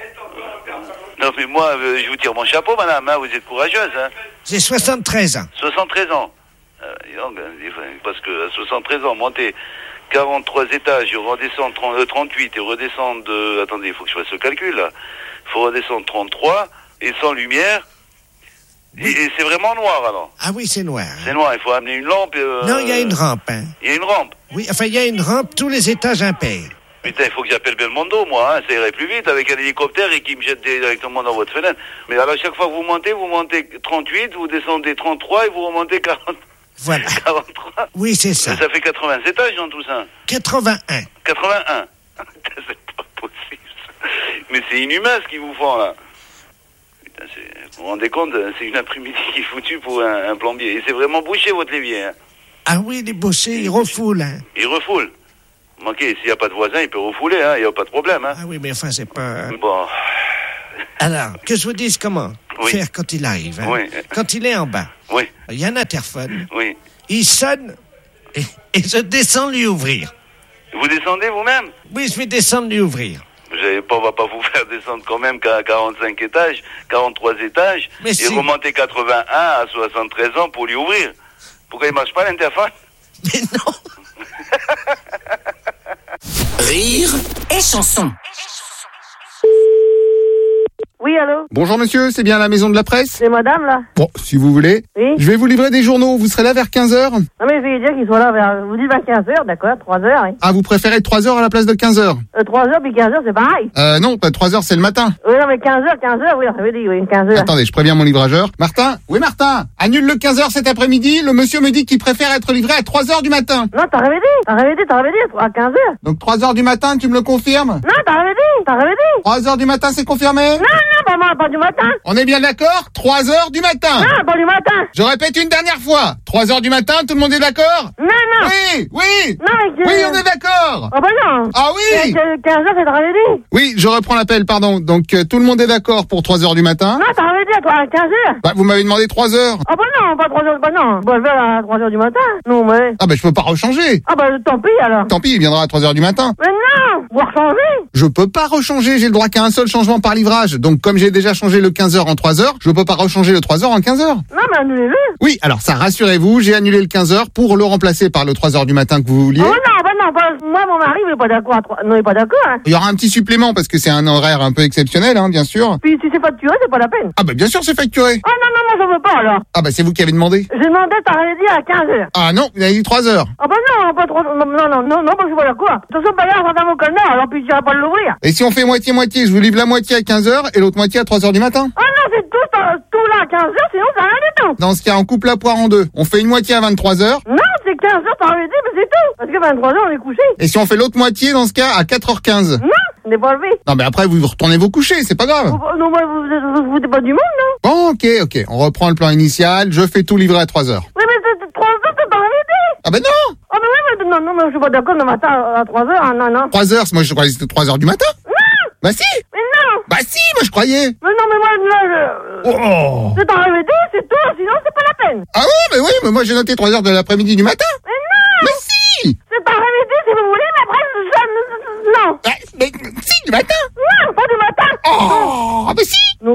Non, mais moi, je vous tire mon chapeau, madame, hein. Vous êtes courageuse, hein. J'ai 73 ans. 73 ans. Parce que à 73 ans, monter 43 étages, redescendre 38 et redescendre... attendez, il faut que je fasse le calcul, là. Il faut redescendre 33 et sans lumière. Et c'est vraiment noir, alors? Ah oui, c'est noir. C'est noir, il faut amener une lampe. Non, il y a une rampe. Hein. Il y a une rampe? Oui, enfin, il y a une rampe, tous les étages impairs. Putain, il faut que j'appelle Belmondo, moi, hein. Ça irait plus vite avec un hélicoptère et qu'il me jette directement dans votre fenêtre. Mais alors, chaque fois que vous montez 38, vous descendez 33 et vous remontez 40. Voilà. 43. Oui, c'est ça. Ça fait 80 étages dans tout ça. 81. 81. C'est pas possible. Mais c'est inhumain ce qu'ils vous font, là. Putain, vous vous rendez compte, c'est une après-midi qui est foutue pour un plombier. Et c'est vraiment bouché, votre l'évier, hein. Ah oui, les bouchers, ils refoulent, hein. Ils refoulent. Manqué, s'il n'y a pas de voisin, il peut refouler, hein. Il n'y a pas de problème, hein. Ah oui, mais enfin, c'est pas... Bon. Alors, que je vous dise comment faire quand il arrive. Hein. Oui. Quand il est en bas, oui. Il y a un interphone. Oui. Il sonne et je descends lui ouvrir. Vous descendez vous-même? Oui, je vais descendre lui ouvrir. On va pas vous faire descendre quand même qu'à 45 étages, 43 étages, mais et remonter 81 à 73 ans pour lui ouvrir. Pourquoi il marche pas l'interphone? Mais non. Rire et chanson. Oui, allô? Bonjour monsieur, c'est bien la maison de la presse? C'est madame, là? Bon, si vous voulez. Oui? Je vais vous livrer des journaux, vous serez là vers 15h? Non, mais je vais dire qu'il soit là vers... Vous dites vers 15h, d'accord, 3h, hein. Ah, vous préférez 3h à la place de 15h? 3h puis 15h, c'est pareil. Non, pas 3h, c'est le matin. Oui, non, mais 15h, oui, ça veut dire, oui, 15h. Attendez, je préviens mon livrageur. Martin? Oui, Martin? Annule le 15h cet après-midi, le monsieur me dit qu'il préfère être livré à 3h du matin. Non, t'as rêvé dit, à 15h. Donc 3h du matin, tu me le confirmes? Non, t'as rêvé dit. 3h du matin, c'est confirmé? Non, pas du matin. On est bien d'accord? 3h du matin. Non, pas du matin. Je répète une dernière fois. 3h du matin, tout le monde est d'accord? Non. Oui. Non, mais Oui, on est d'accord. Ah bah non. Ah oui. 15h, c'est t'as rêvé dit. Oui, je reprends l'appel, pardon. Donc tout le monde est d'accord pour 3h du matin? Non, t'as rêvé dit, à 15h. Bah, vous m'avez demandé 3h. Ah bah non, pas 3h, bah non. Bah, je vais à 3h du matin. Non, mais... Ah bah, je peux pas rechanger. Ah bah, tant pis, alors. Tant pis, il viendra à 3h du matin. Mais non, vous rechangez. Je peux pas rechanger, j'ai le droit qu'à un seul changement par livrage. Donc comme j'ai déjà changé le 15h en 3h, je peux pas rechanger le 3h en 15h. Non, mais annulez-le. Oui, alors ça, rassurez-vous, j'ai annulé le 15h pour le remplacer par le 3h du matin que vous vouliez. Oh non, moi, mon mari, il est pas d'accord non, il est pas d'accord, hein. Il y aura un petit supplément parce que c'est un horaire un peu exceptionnel, hein, bien sûr. Puis si c'est facturé, c'est pas la peine. Ah bah bien sûr, c'est facturé. Ah non, moi, je veux pas, alors. Ah bah c'est vous qui avez demandé. J'ai demandé, t'as rien dit à 15h. Ah non, vous avez dit 3h. Ah bah non, pas trop, non, parce que je vois la quoi. De toute façon, pas là, ça va mon canard, alors puis j'irai pas l'ouvrir. Et si on fait moitié-moitié, je vous livre la moitié à 15h et l'autre moitié à 3h du matin? Ah non, c'est tout là à 15h, sinon ça rien du tout. Dans ce cas, on coupe la poire en deux. On fait une moitié à 23h. Non, c'est 15h, t'as rien dit, mais c'est tout. Parce que 23h, on est couché. Et si on fait l'autre moitié, dans ce cas, à 4h15? Non, on n'est pas levé. Non, mais après, vous retournez vous coucher, c'est pas grave. Non, vous foutez pas du monde, non? Bon, ok. On reprend le plan initial, je fais tout livrer à 3h. Oui, mais c'est 3h, t'as pas rien dit. Ah ben non. Ah mais oui, mais non, je suis pas d'accord le matin à 3h, hein, non. 3h, moi je croyais que c'était 3h du matin. Non. Bah si. Mais non. Bah si, moi je croyais. Mais non, mais moi, Oh. c'est t'en rêvé dit, c'est tout, sinon c'est pas la peine. Ah oui, mais moi j'ai noté 3h de l'après-midi du matin. Mais non. Mais si. C'est t'en rêvé dit si vous voulez, mais après, non. Mais si, du matin. Non, pas du matin. Oh, ah bah si. Non,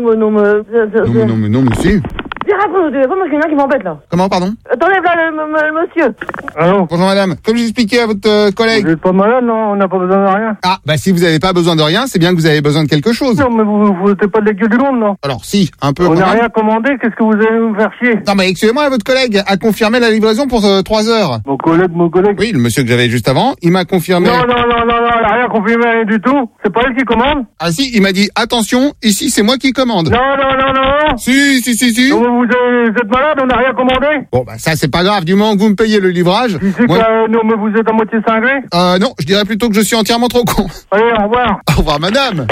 mais si. Viens, rappelez au téléphone, parce qu'il y en a qui m'embêtent, là. Comment, pardon? Attendez, là, le monsieur. Allô? Bonjour madame. Comme j'expliquais à votre collègue. Vous êtes pas malade, non? On n'a pas besoin de rien. Ah, bah si vous n'avez pas besoin de rien, c'est bien que vous avez besoin de quelque chose. Non, mais vous êtes pas de la gueule du monde, non? Alors si, un peu. On n'a rien commandé, qu'est-ce que vous allez nous faire chier? Non, mais excusez-moi, votre collègue a confirmé la livraison pour 3h. Mon collègue? Oui, le monsieur que j'avais juste avant, il m'a confirmé. Non, il n'a rien confirmé, rien du tout. C'est pas elle qui commande? Ah si, il m'a dit, attention, ici c'est moi qui commande. Non. Si. Non, vous êtes malade, on n'a rien commandé? Bon, bah ça c'est pas grave, du moment que vous me payez le livrage. Non, mais vous êtes à moitié cinglé? Non, je dirais plutôt que je suis entièrement trop con. Allez, au revoir. Au revoir, madame.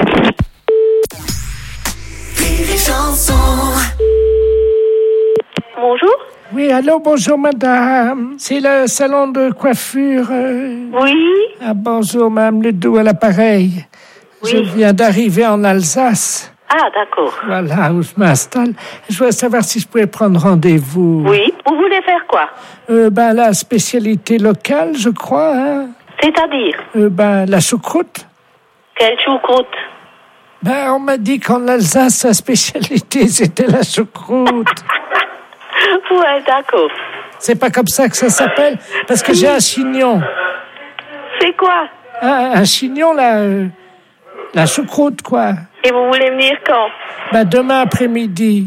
Bonjour. Oui, allô, bonjour madame. C'est le salon de coiffure. Oui. Ah, bonjour madame Ledoux à l'appareil. Oui. Je viens d'arriver en Alsace. Ah, d'accord. Voilà où je m'installe. Je voudrais savoir si je pouvais prendre rendez-vous. Oui. Vous voulez faire quoi? La spécialité locale, je crois. Hein. C'est-à-dire? La choucroute. Quelle choucroute? On m'a dit qu'en Alsace, sa spécialité, c'était la choucroute. Ouais, d'accord. C'est pas comme ça que ça s'appelle? Parce que j'ai un chignon. C'est quoi? Un chignon, la choucroute, quoi. Et vous voulez venir quand? Demain après-midi.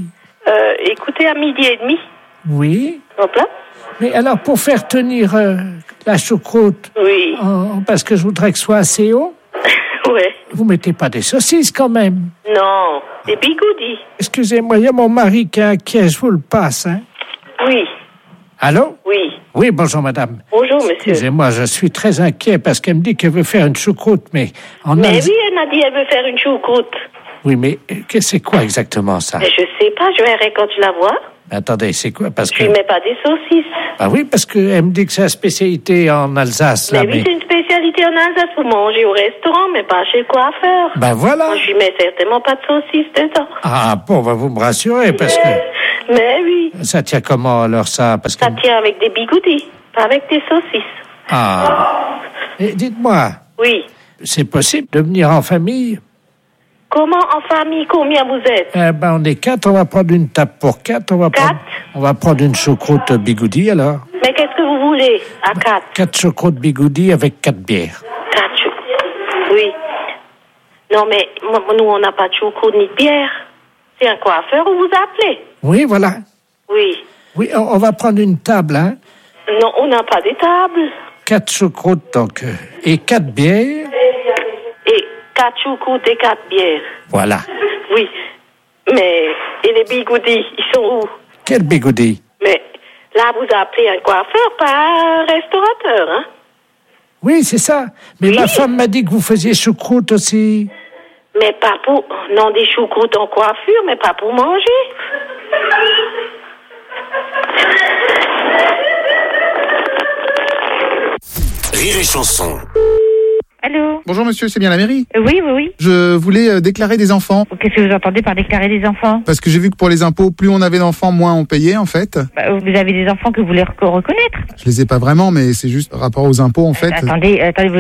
Écoutez, à 12h30. Oui. Hop là. Mais alors, pour faire tenir la choucroute, oui. Parce que je voudrais que ce soit assez haut, ouais. Vous mettez pas des saucisses quand même? Non, des bigoudis. Excusez-moi, il y a mon mari qui est inquiet, je vous le passe, hein? Oui. Allô? Oui. Oui, bonjour madame. Bonjour monsieur. Excusez-moi, je suis très inquiet parce qu'elle me dit qu'elle veut faire une choucroute, mais oui, elle m'a dit qu'elle veut faire une choucroute. Oui, mais c'est quoi exactement ça? Mais je sais pas, je verrai quand je la vois. Attendez, c'est quoi? Parce que... Je lui mets pas des saucisses. Ah oui, parce qu'elle me dit que c'est la spécialité en Alsace. Mais là, oui, c'est une spécialité en Alsace pour manger au restaurant, mais pas chez le coiffeur. Ben voilà. Moi, je lui mets certainement pas de saucisses dedans. Ah bon, vous me rassurez, parce que... Mais oui. Ça tient comment alors ça? Parce que... Ça tient avec des bigoudis, pas avec des saucisses. Ah. Et dites-moi. Oui. C'est possible de venir en famille? Comment en famille? Combien vous êtes? On est 4, on va prendre une table pour 4. On va prendre une choucroute bigoudi alors. Mais qu'est-ce que vous voulez à 4? 4 choucroutes bigoudi avec 4 bières. 4 choucroutes? Oui. Non mais nous on n'a pas de choucroute ni de bière. C'est un coiffeur où vous appelez? Oui, voilà. Oui. Oui, on va prendre une table, hein? Non, on n'a pas des tables. 4 choucroutes donc, et 4 bières. Et 4 choucroutes et 4 bières. Voilà. Oui. Mais, et les bigoudis, ils sont où? Quel bigoudi? Mais, là, vous appelez un coiffeur, pas un restaurateur, hein? Oui, c'est ça. Mais ma femme m'a dit que vous faisiez choucroute aussi. Mais pas pour... Non, des choucroutes en coiffure, mais pas pour manger. Rire et chanson. Allô? Bonjour monsieur, c'est bien la mairie? Oui. Je voulais déclarer des enfants. Qu'est-ce que vous entendez par déclarer des enfants? Parce que j'ai vu que pour les impôts, plus on avait d'enfants, moins on payait en fait. Vous avez des enfants que vous voulez reconnaître? Je les ai pas vraiment, mais c'est juste par rapport aux impôts en fait. Attendez,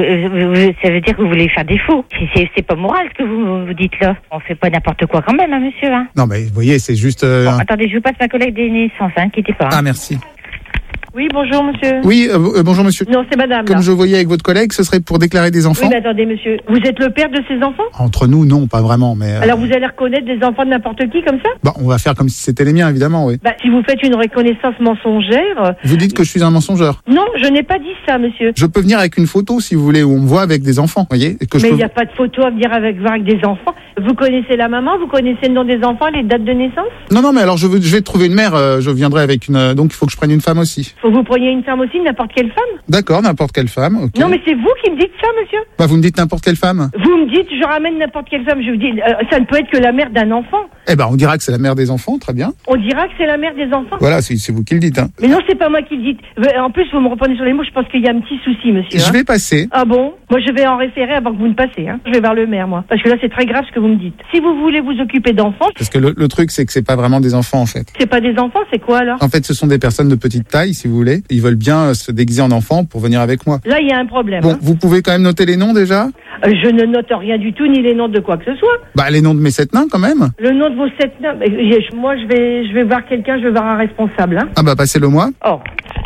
ça veut dire que vous voulez faire des faux. C'est pas moral ce que vous dites là. On fait pas n'importe quoi quand même, hein, monsieur. Hein. Non mais vous voyez, c'est juste... Attendez, je vous passe ma collègue des naissances, hein, quittez pas. Ah merci. Oui, bonjour, monsieur. Oui, bonjour, monsieur. Non, c'est madame. Comme je voyais avec votre collègue, ce serait pour déclarer des enfants? Oui, mais attendez, monsieur. Vous êtes le père de ces enfants? Entre nous, non, pas vraiment, mais... Alors, vous allez reconnaître des enfants de n'importe qui, comme ça? Bon, on va faire comme si c'était les miens, évidemment, oui. Si vous faites une reconnaissance mensongère... Vous dites que je suis un mensongeur? Non, je n'ai pas dit ça, monsieur. Je peux venir avec une photo, si vous voulez, où on me voit avec des enfants, voyez? Mais il n'y a pas de photo à venir voir avec des enfants. Vous connaissez la maman? Vous connaissez le nom des enfants, les dates de naissance? Non, mais alors, je vais trouver une mère, je viendrai avec une... Donc, il faut que je prenne une femme aussi. Faut que vous preniez une femme aussi, n'importe quelle femme? D'accord, n'importe quelle femme, ok. Non, mais c'est vous qui me dites ça, monsieur. Vous me dites n'importe quelle femme? Vous me dites, je ramène n'importe quelle femme. Je vous dis, ça ne peut être que la mère d'un enfant. On dira que c'est la mère des enfants, très bien. On dira que c'est la mère des enfants? Voilà, c'est vous qui le dites, hein. Mais non, c'est pas moi qui le dis. En plus, vous me reprenez sur les mots, je pense qu'il y a un petit souci, monsieur. Je vais passer. Ah bon? Moi, je vais en référer avant que vous ne passiez, hein. Je vais voir le maire, moi. Parce que là, c'est très grave ce que vous me dites. Si vous voulez vous occuper d'enfants... Parce que le truc, c'est que c'est pas vraiment des enfants, en fait. C'est pas des enfants, c'est quoi, alors? En fait, ce sont des personnes de petite taille, si vous voulez. Ils veulent bien se déguiser en enfants pour venir avec moi. Là, il y a un problème. Bon, hein. Vous pouvez quand même noter les noms, déjà? Je ne note rien du tout, ni les noms de quoi que ce soit. Les noms de mes 7 nains, quand même. Le nom de vos 7 nains... Moi, je vais voir quelqu'un, je vais voir un responsable, hein. Passez-le moi. Oh.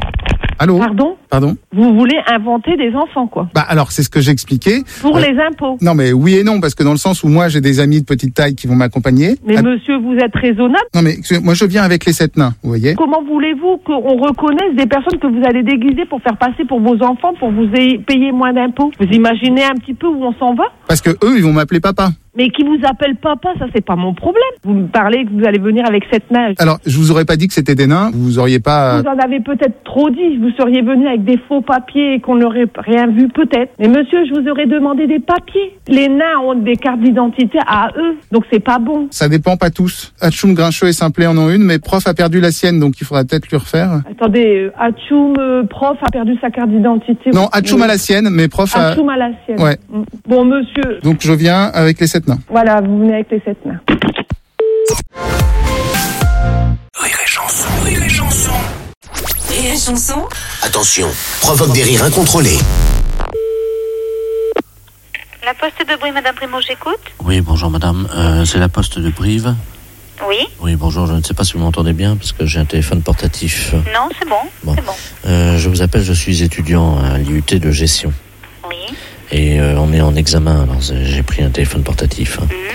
Allô? Pardon? Vous voulez inventer des enfants, quoi? Alors, c'est ce que j'expliquais. Pour les impôts? Non, mais oui et non, parce que dans le sens où moi, j'ai des amis de petite taille qui vont m'accompagner. Mais monsieur, vous êtes raisonnable? Non, mais moi, je viens avec les 7 nains, vous voyez? Comment voulez-vous qu'on reconnaisse des personnes que vous allez déguiser pour faire passer pour vos enfants, pour vous payer moins d'impôts? Vous imaginez un petit peu où on s'en va? Parce que eux, ils vont m'appeler papa. Mais qui vous appelle papa, ça c'est pas mon problème. Vous me parlez que vous allez venir avec 7 nains. Alors, je vous aurais pas dit que c'était des nains, vous auriez pas... Vous en avez peut-être trop dit, vous seriez venu avec des faux papiers et qu'on n'aurait rien vu peut-être. Mais monsieur, je vous aurais demandé des papiers. Les nains ont des cartes d'identité à eux, donc c'est pas bon. Ça dépend pas tous. Atchoum, Grincheux et Simplet en ont une, mais prof a perdu la sienne, donc il faudra peut-être lui refaire. Attendez, Atchoum, prof a perdu sa carte d'identité. Non, Atchoum a la sienne, mais prof a... Atchoum a la sienne. Ouais. Bon, monsieur... Donc je viens avec les 7 nains. Voilà, vous venez avec les 7 nains. Rire et chanson, rire et chanson. Rire et chanson. Attention, provoque des rires incontrôlés. La poste de Brive, madame Primo, j'écoute. Oui, bonjour madame, c'est la poste de Brive. Oui. Oui, bonjour, je ne sais pas si vous m'entendez bien parce que j'ai un téléphone portatif. Non, c'est bon. C'est bon. Je vous appelle, je suis étudiant à l'IUT de gestion. Oui. Et on est en examen, alors j'ai pris un téléphone portatif.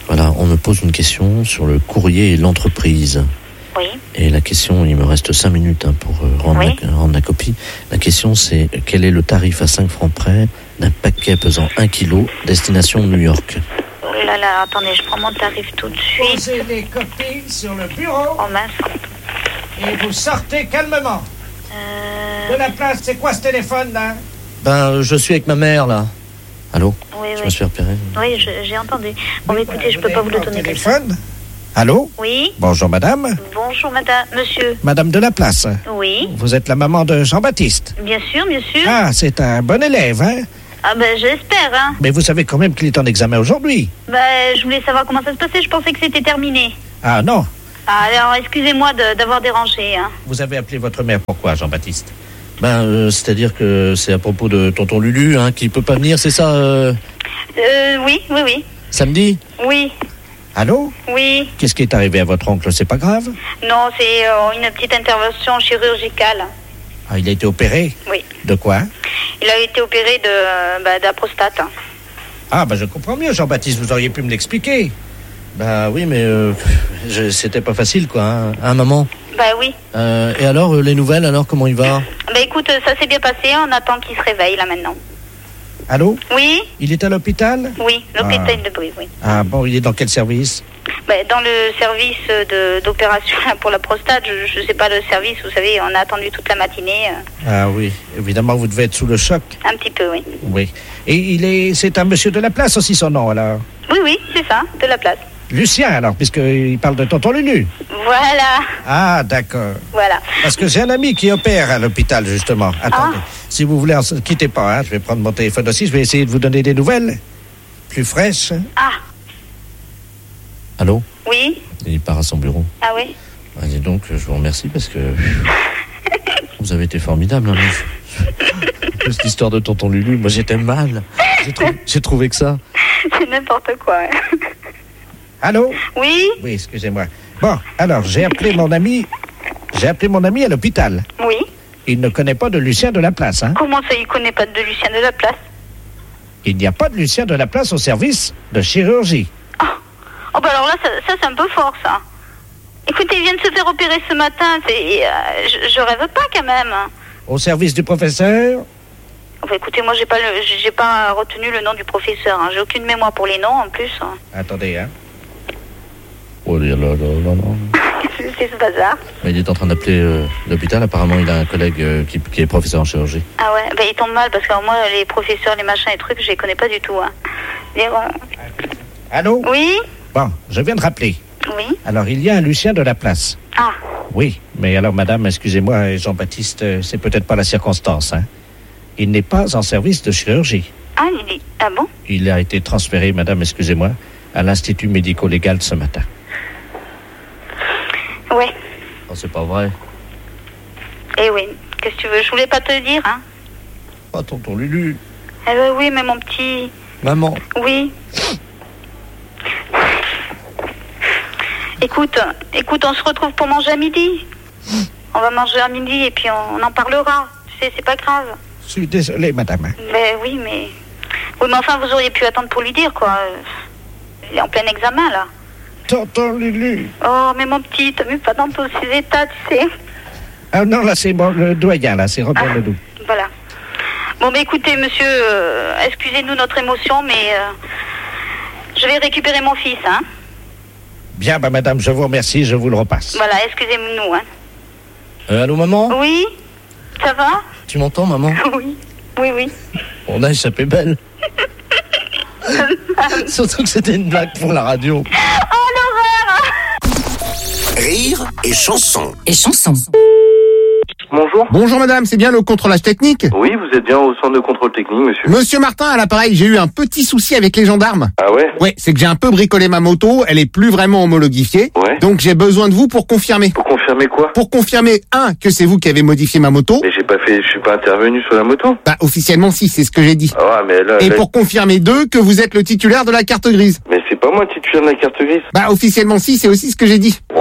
Voilà, on me pose une question sur le courrier et l'entreprise. Oui. Et la question, il me reste 5 minutes pour rendre la copie. La question, c'est quel est le tarif à 5 francs près d'un paquet pesant 1 kg, destination New York? Oh là là, attendez, je prends mon tarif tout de suite. Posez les copies sur le bureau. Oh mince. Et vous sortez calmement. De la place, c'est quoi ce téléphone, là? Ben, je suis avec ma mère, là. Allô? Oui, je me suis repéré. Oui, j'ai entendu. Bon, mais écoutez, je peux pas vous le donner comme ça. Téléphone? Allô? Oui. Bonjour, madame. Bonjour, madame, monsieur. Madame de la place. Oui. Vous êtes la maman de Jean-Baptiste. Bien sûr, bien sûr. Ah, c'est un bon élève, hein? Ah ben, j'espère, hein. Mais vous savez quand même qu'il est en examen aujourd'hui. Ben, je voulais savoir comment ça se passait. Je pensais que c'était terminé. Ah, non. Ah, alors, excusez-moi d'avoir dérangé, hein. Vous avez appelé votre mère pourquoi, Jean-Baptiste? Ben, c'est-à-dire que c'est à propos de tonton Lulu, hein, qui peut pas venir, c'est ça Oui. Samedi? Oui. Allô? Oui. Qu'est-ce qui est arrivé à votre oncle? C'est pas grave? Non, c'est une petite intervention chirurgicale. Ah, il a été opéré? Oui. De quoi? Il a été opéré de la prostate. Ah, ben je comprends mieux, Jean-Baptiste, vous auriez pu me l'expliquer. Bah oui, mais c'était pas facile, quoi, hein, maman? Bah oui. Et alors, les nouvelles, alors, comment il va? Bah écoute, ça s'est bien passé, on attend qu'il se réveille, là, maintenant. Allô? Oui? Il est à l'hôpital? Oui, l'hôpital de Brie, oui. Ah bon, il est dans quel service? Bah, dans le service d'opération pour la prostate, je sais pas le service, vous savez, on a attendu toute la matinée. Ah oui, évidemment, vous devez être sous le choc. Un petit peu, oui. Oui. Et c'est un monsieur de la place aussi, son nom, alors? Oui, c'est ça, de la place. Lucien, alors, puisqu'il parle de tonton Lulu. Voilà. Ah, d'accord. Voilà. Parce que j'ai un ami qui opère à l'hôpital, justement. Attendez, si vous voulez, quittez pas, hein. Je vais prendre mon téléphone aussi, je vais essayer de vous donner des nouvelles plus fraîches. Ah. Allô? Oui. Il part à son bureau. Ah oui. Ah, dis donc, je vous remercie parce que vous avez été formidable. Hein, cette histoire de tonton Lulu, moi j'étais mal. J'ai trouvé que ça. C'est n'importe quoi. Allô? Oui. Oui, excusez-moi. Bon, alors, j'ai appelé mon ami à l'hôpital. Oui. Il ne connaît pas de Lucien de la place, hein? Comment ça, il connaît pas de Lucien de la place? Il n'y a pas de Lucien de la place au service de chirurgie. Oh bah alors là, ça c'est un peu fort, ça. Écoutez, il vient de se faire opérer ce matin, je rêve pas quand même. Au service du professeur? Enfin, écoutez, moi j'ai pas retenu le nom du professeur, hein. J'ai aucune mémoire pour les noms en plus. Hein. Attendez, hein. Oh là là là là. C'est ce bazar. Il est en train d'appeler l'hôpital, apparemment il a un collègue qui est professeur en chirurgie. Ah ouais, bah il tombe mal parce que moi les professeurs, les machins et trucs, je les connais pas du tout, hein. Allô? Oui? Bon, je viens de rappeler. Oui? Alors, il y a un Lucien de la place. Ah. Oui, mais alors, madame, excusez-moi, Jean-Baptiste, c'est peut-être pas la circonstance, hein. Il n'est pas en service de chirurgie. Ah, ah bon? Il a été transféré, madame, excusez-moi, à l'Institut médico-légal ce matin. Ouais. Oh, c'est pas vrai. Eh oui, qu'est-ce que tu veux? Je voulais pas te le dire, hein. Pas tonton Lulu. Eh ben oui, mais mon petit... Maman. Oui. Écoute, on se retrouve pour manger à midi. On va manger à midi et puis on en parlera. Tu sais, c'est pas grave. Je suis désolé, madame. Ben oui, mais enfin, vous auriez pu attendre pour lui dire, quoi. Il est en plein examen, là. Tonton Lulu. Oh, mais mon petit, t'as mis pas dans tous ces états, tu sais. Ah non, là, c'est bon, le doyen, là, c'est Robert Ledoux. Voilà. Bon, mais écoutez, monsieur, excusez-nous notre émotion, mais je vais récupérer mon fils, hein. Bien, bah, madame, je vous remercie, je vous le repasse. Voilà, excusez-nous, hein. Allô, maman? Oui? Ça va? Tu m'entends, maman? Oui. Oui. On a échappé belle. Surtout que c'était une blague pour la radio. Oh, l'horreur! Rire et chanson. Bonjour. Bonjour madame, c'est bien le contrôlage technique? Oui, vous êtes bien au centre de contrôle technique, monsieur. Monsieur Martin à l'appareil, j'ai eu un petit souci avec les gendarmes. Ah ouais? Ouais, c'est que j'ai un peu bricolé ma moto, elle est plus vraiment homologifiée. Ouais. Donc j'ai besoin de vous pour confirmer. Pour confirmer quoi? Pour confirmer, que c'est vous qui avez modifié ma moto. Mais je suis pas intervenu sur la moto. Bah officiellement si, c'est ce que j'ai dit. Ah ouais, mais là... Et pour confirmer 2, que vous êtes le titulaire de la carte grise. Mais c'est pas moi le titulaire de la carte grise. Bah officiellement si, c'est aussi ce que j'ai dit. Oh là là.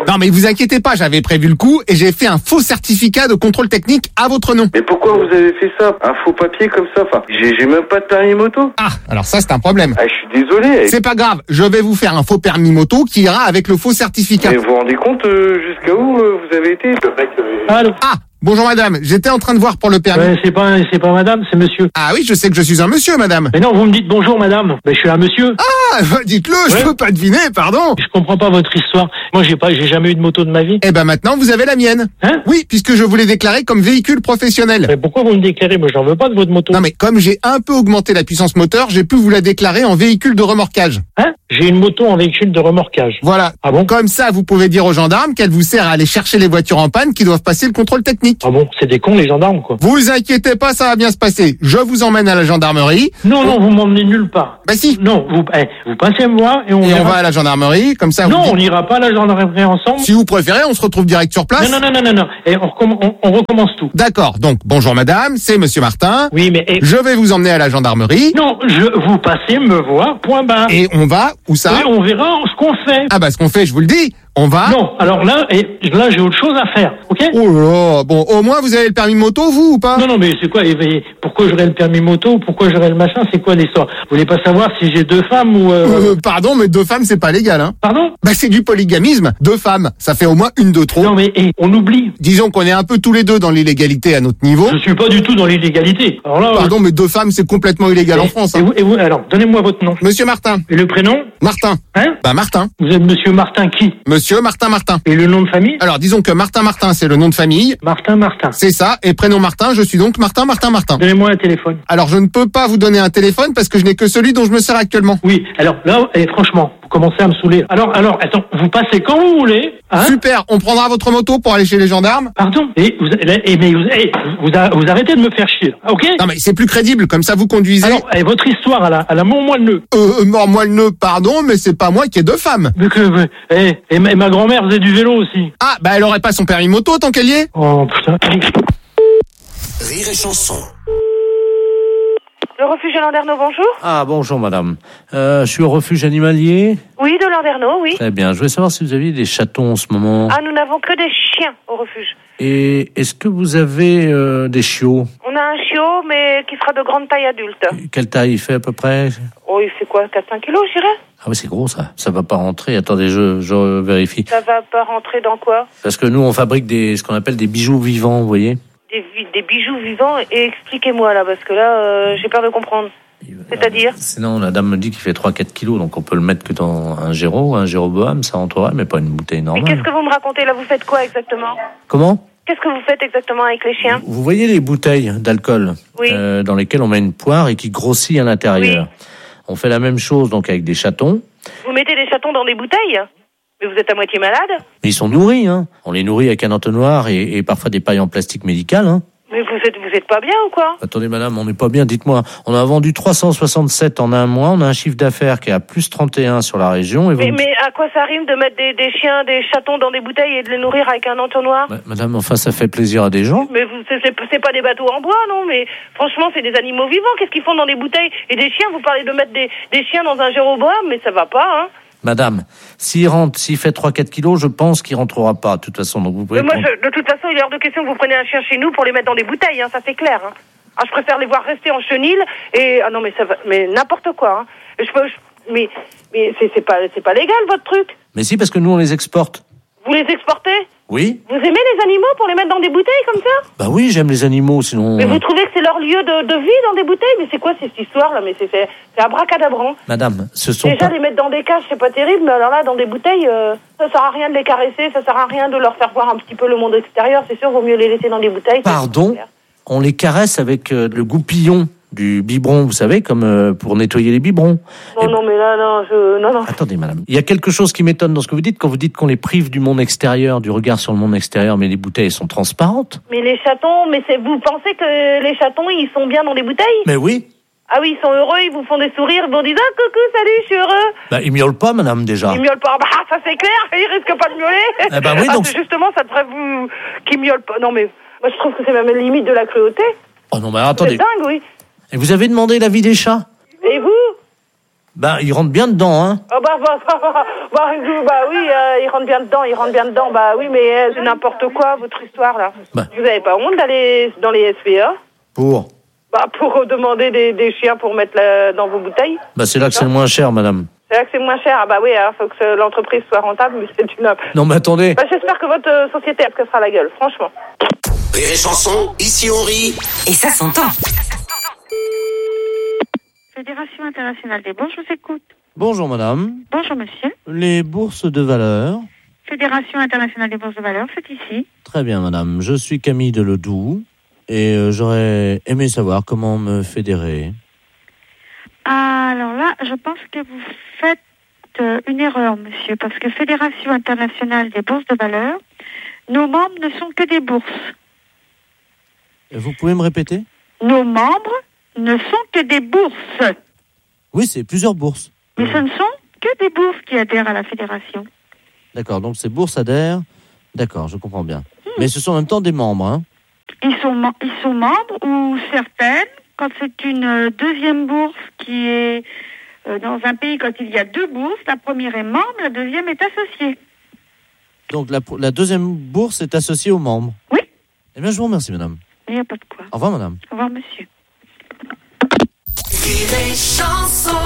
Non mais vous inquiétez pas, j'avais prévu le coup et j'ai fait un faux certificat de contrôle technique à votre nom. Mais pourquoi vous avez fait ça? Un faux papier comme ça? Enfin, j'ai même pas de permis moto. Ah, alors ça c'est un problème. Ah, je suis désolé. C'est pas grave, je vais vous faire un faux permis moto qui ira avec le faux certificat. Mais vous vous rendez compte jusqu'à où vous avez été? Le mec, Allô. Ah, bonjour madame, j'étais en train de voir pour le permis. C'est pas madame, c'est monsieur. Ah oui, je sais que je suis un monsieur, madame. Mais non, vous me dites bonjour madame. Mais je suis un monsieur. Ah, dites-le, je peux pas deviner, pardon. Je comprends pas votre histoire. Moi, j'ai jamais eu de moto de ma vie. Eh ben maintenant, vous avez la mienne. Hein? Oui, puisque je vous l'ai déclaré comme véhicule professionnel. Mais pourquoi vous me déclarez? Moi, j'en veux pas de votre moto. Non mais comme j'ai un peu augmenté la puissance moteur, j'ai pu vous la déclarer en véhicule de remorquage. Hein? J'ai une moto en véhicule de remorquage. Voilà. Ah bon? Comme ça, vous pouvez dire aux gendarmes qu'elle vous sert à aller chercher les voitures en panne qui doivent passer le contrôle technique. Ah bon? C'est des cons, les gendarmes, quoi. Vous inquiétez pas, ça va bien se passer. Je vous emmène à la gendarmerie. Non, vous m'emmenez nulle part. Bah si. Non, vous passez moi et on va à la gendarmerie, comme ça. Non, on n'ira pas à la gendarmerie ensemble. Si vous préférez, on se retrouve direct sur place. Non. Et on recommence tout. D'accord. Donc, bonjour madame, c'est monsieur Martin. Oui, mais... Je vais vous emmener à la gendarmerie. Non, vous passez me voir, point barre. Et on va, où ça? Oui, on verra ce qu'on fait. Ah bah ce qu'on fait, je vous le dis. On va... Non, alors là j'ai autre chose à faire, ok? Oh là, bon, au moins vous avez le permis moto, vous, ou pas? Non, mais c'est quoi? Pourquoi j'aurais le permis moto? Pourquoi j'aurais le machin? C'est quoi l'histoire? Vous voulez pas savoir si j'ai 2 femmes ou... Pardon, mais 2 femmes, c'est pas légal, hein? Pardon? Bah c'est du polygamisme. 2 femmes, ça fait au moins une de trop. Non, mais on oublie. Disons qu'on est un peu tous les deux dans l'illégalité à notre niveau. Je suis pas du tout dans l'illégalité. Alors là... Pardon, mais 2 femmes, c'est complètement illégal en France. Hein. Et vous, alors, donnez-moi votre nom. Monsieur Martin. Et le prénom? Martin. Hein? Bah Martin. Vous êtes monsieur Martin qui? Monsieur Martin. Et le nom de famille? Alors, disons que Martin, c'est le nom de famille. Martin. C'est ça. Et prénom Martin, je suis donc Martin. Donnez-moi un téléphone. Alors, je ne peux pas vous donner un téléphone parce que je n'ai que celui dont je me sers actuellement. Oui. Alors, là, franchement, vous commencez à me saouler. Alors, attends, vous passez quand vous voulez. Hein? Super. On prendra votre moto pour aller chez les gendarmes. Pardon? Vous arrêtez de me faire chier. Ok? Non, mais c'est plus crédible. Comme ça, vous conduisez. Alors, votre histoire, elle a mort-moi le nœud. Mort-moi le nœud, pardon, mais c'est pas moi qui ai 2 femmes. Et ma grand-mère faisait du vélo aussi. Ah, bah elle aurait pas son permis moto tant qu'elle y est. Oh putain. Rire et chanson. Le refuge de Landerneau, bonjour. Ah, bonjour madame. Je suis au refuge animalier. Oui, de Landerneau, oui. Très bien. Je voulais savoir si vous aviez des chatons en ce moment. Ah, nous n'avons que des chiens au refuge. Et est-ce que vous avez des chiots? On a un chiot, mais qui sera de grande taille adulte. Quelle taille il fait à peu près? Oh, il fait quoi, 4-5 kilos, je dirais? Ah oui, c'est gros ça. Ça va pas rentrer. Attendez, je vérifie. Ça va pas rentrer dans quoi? Parce que nous, on fabrique ce qu'on appelle des bijoux vivants, vous voyez. Des bijoux vivants? Et expliquez-moi là, parce que là, j'ai peur de comprendre. C'est-à-dire? Sinon, la dame me dit qu'il fait 3-4 kilos, donc on peut le mettre que dans un Jéroboam, ça rentrerait, mais pas une bouteille normale. Et qu'est-ce que vous me racontez là? Vous faites quoi exactement? Comment? Qu'est-ce que vous faites exactement avec les chiens? Vous voyez les bouteilles d'alcool dans lesquelles on met une poire et qui grossit à l'intérieur. Oui. On fait la même chose donc avec des chatons. Vous mettez des chatons dans des bouteilles? Mais vous êtes à moitié malade? Mais ils sont nourris, hein. On les nourrit avec un entonnoir et parfois des pailles en plastique médical, hein. Mais vous êtes pas bien ou quoi? Attendez madame, on n'est pas bien, dites-moi. On a vendu 367 en un mois, on a un chiffre d'affaires qui est à plus 31 sur la région. Et mais à quoi ça rime de mettre des chiens, des chatons dans des bouteilles et de les nourrir avec un entonnoir? Madame, enfin ça fait plaisir à des gens. Mais c'est pas des bateaux en bois, non? Mais franchement, c'est des animaux vivants, qu'est-ce qu'ils font dans des bouteilles? Et des chiens, vous parlez de mettre des chiens dans un Jéroboam, mais ça va pas, hein? Madame, s'il fait 3-4 kilos, je pense qu'il rentrera pas, de toute façon. Donc vous pouvez de toute façon, il est hors de question que vous preniez un chien chez nous pour les mettre dans des bouteilles, hein, ça c'est clair. Hein. Ah, je préfère les voir rester en chenil et... Ah non, mais ça va... Mais n'importe quoi, hein. Mais c'est pas légal, votre truc. Mais si, parce que nous, on les exporte. Vous les exportez? Oui. Vous aimez les animaux pour les mettre dans des bouteilles comme ça? Bah oui, j'aime les animaux, sinon... Mais vous trouvez que c'est leur lieu de vie dans des bouteilles? Mais c'est quoi cette histoire-là? Mais c'est abracadabrant. Madame, ce sont déjà, les mettre dans des cages, c'est pas terrible, mais alors là, dans des bouteilles, ça sert à rien de les caresser, ça sert à rien de leur faire voir un petit peu le monde extérieur, c'est sûr, vaut mieux les laisser dans des bouteilles. Pardon? On les caresse avec le goupillon du biberon, vous savez, comme pour nettoyer les biberons. Non, mais là, non. Attendez, madame. Il y a quelque chose qui m'étonne dans ce que vous dites, quand vous dites qu'on les prive du monde extérieur, du regard sur le monde extérieur, mais les bouteilles sont transparentes. Mais les chatons, vous pensez que les chatons, ils sont bien dans des bouteilles? Mais oui. Ah oui, ils sont heureux, ils vous font des sourires, ils vous disent « Ah, coucou, salut, je suis heureux !» Bah, ils miaulent pas, madame, déjà. Ils miaulent pas, bah, ça c'est clair, ils risquent pas de miauler. Eh ben oui, donc... justement, ça devrait vous... qu'ils miaulent pas. Non, mais moi, je trouve que c'est même la limite de la cruauté. Oh non, mais attendez. C'est dingue, oui. Et vous avez demandé l'avis des chats? Et vous? Ben, il rentre bien dedans, hein. Ah oui, il rentre bien dedans. Bah oui, mais c'est n'importe quoi, votre histoire, là. Bah. Vous avez pas honte d'aller dans les SPA Pour pour demander des chiens pour mettre dans vos bouteilles? Bah, c'est là que c'est le moins cher, madame. C'est là que c'est moins cher. Ah bah oui, alors faut que l'entreprise soit rentable, mais c'est une... Non, mais attendez. Bah, j'espère que votre société elle cassera la gueule, franchement. Rire et chanson, ici on rit. Et ça s'entend. Fédération internationale des bourses, je vous écoute. Bonjour, madame. Bonjour, monsieur. Les bourses de valeur. Fédération internationale des bourses de valeur, c'est ici. Très bien, madame. Je suis Camille Deledoux et j'aurais aimé savoir comment me fédérer. Alors là, je pense que vous faites une erreur, monsieur, parce que Fédération internationale des bourses de valeur, nos membres ne sont que des bourses. Vous pouvez me répéter? Nos membres ne sont que des bourses. Oui, c'est plusieurs bourses. Mais ce ne sont que des bourses qui adhèrent à la fédération. D'accord, donc ces bourses adhèrent. D'accord, je comprends bien. Mais ce sont en même temps des membres, hein? Ils sont membres ou certaines, quand c'est une deuxième bourse qui est dans un pays, quand il y a deux bourses, la première est membre, la deuxième est associée. Donc la deuxième bourse est associée aux membres? Oui. Eh bien, je vous remercie, madame. Il n'y a pas de quoi. Au revoir, madame. Au revoir, monsieur. Rire et chanson.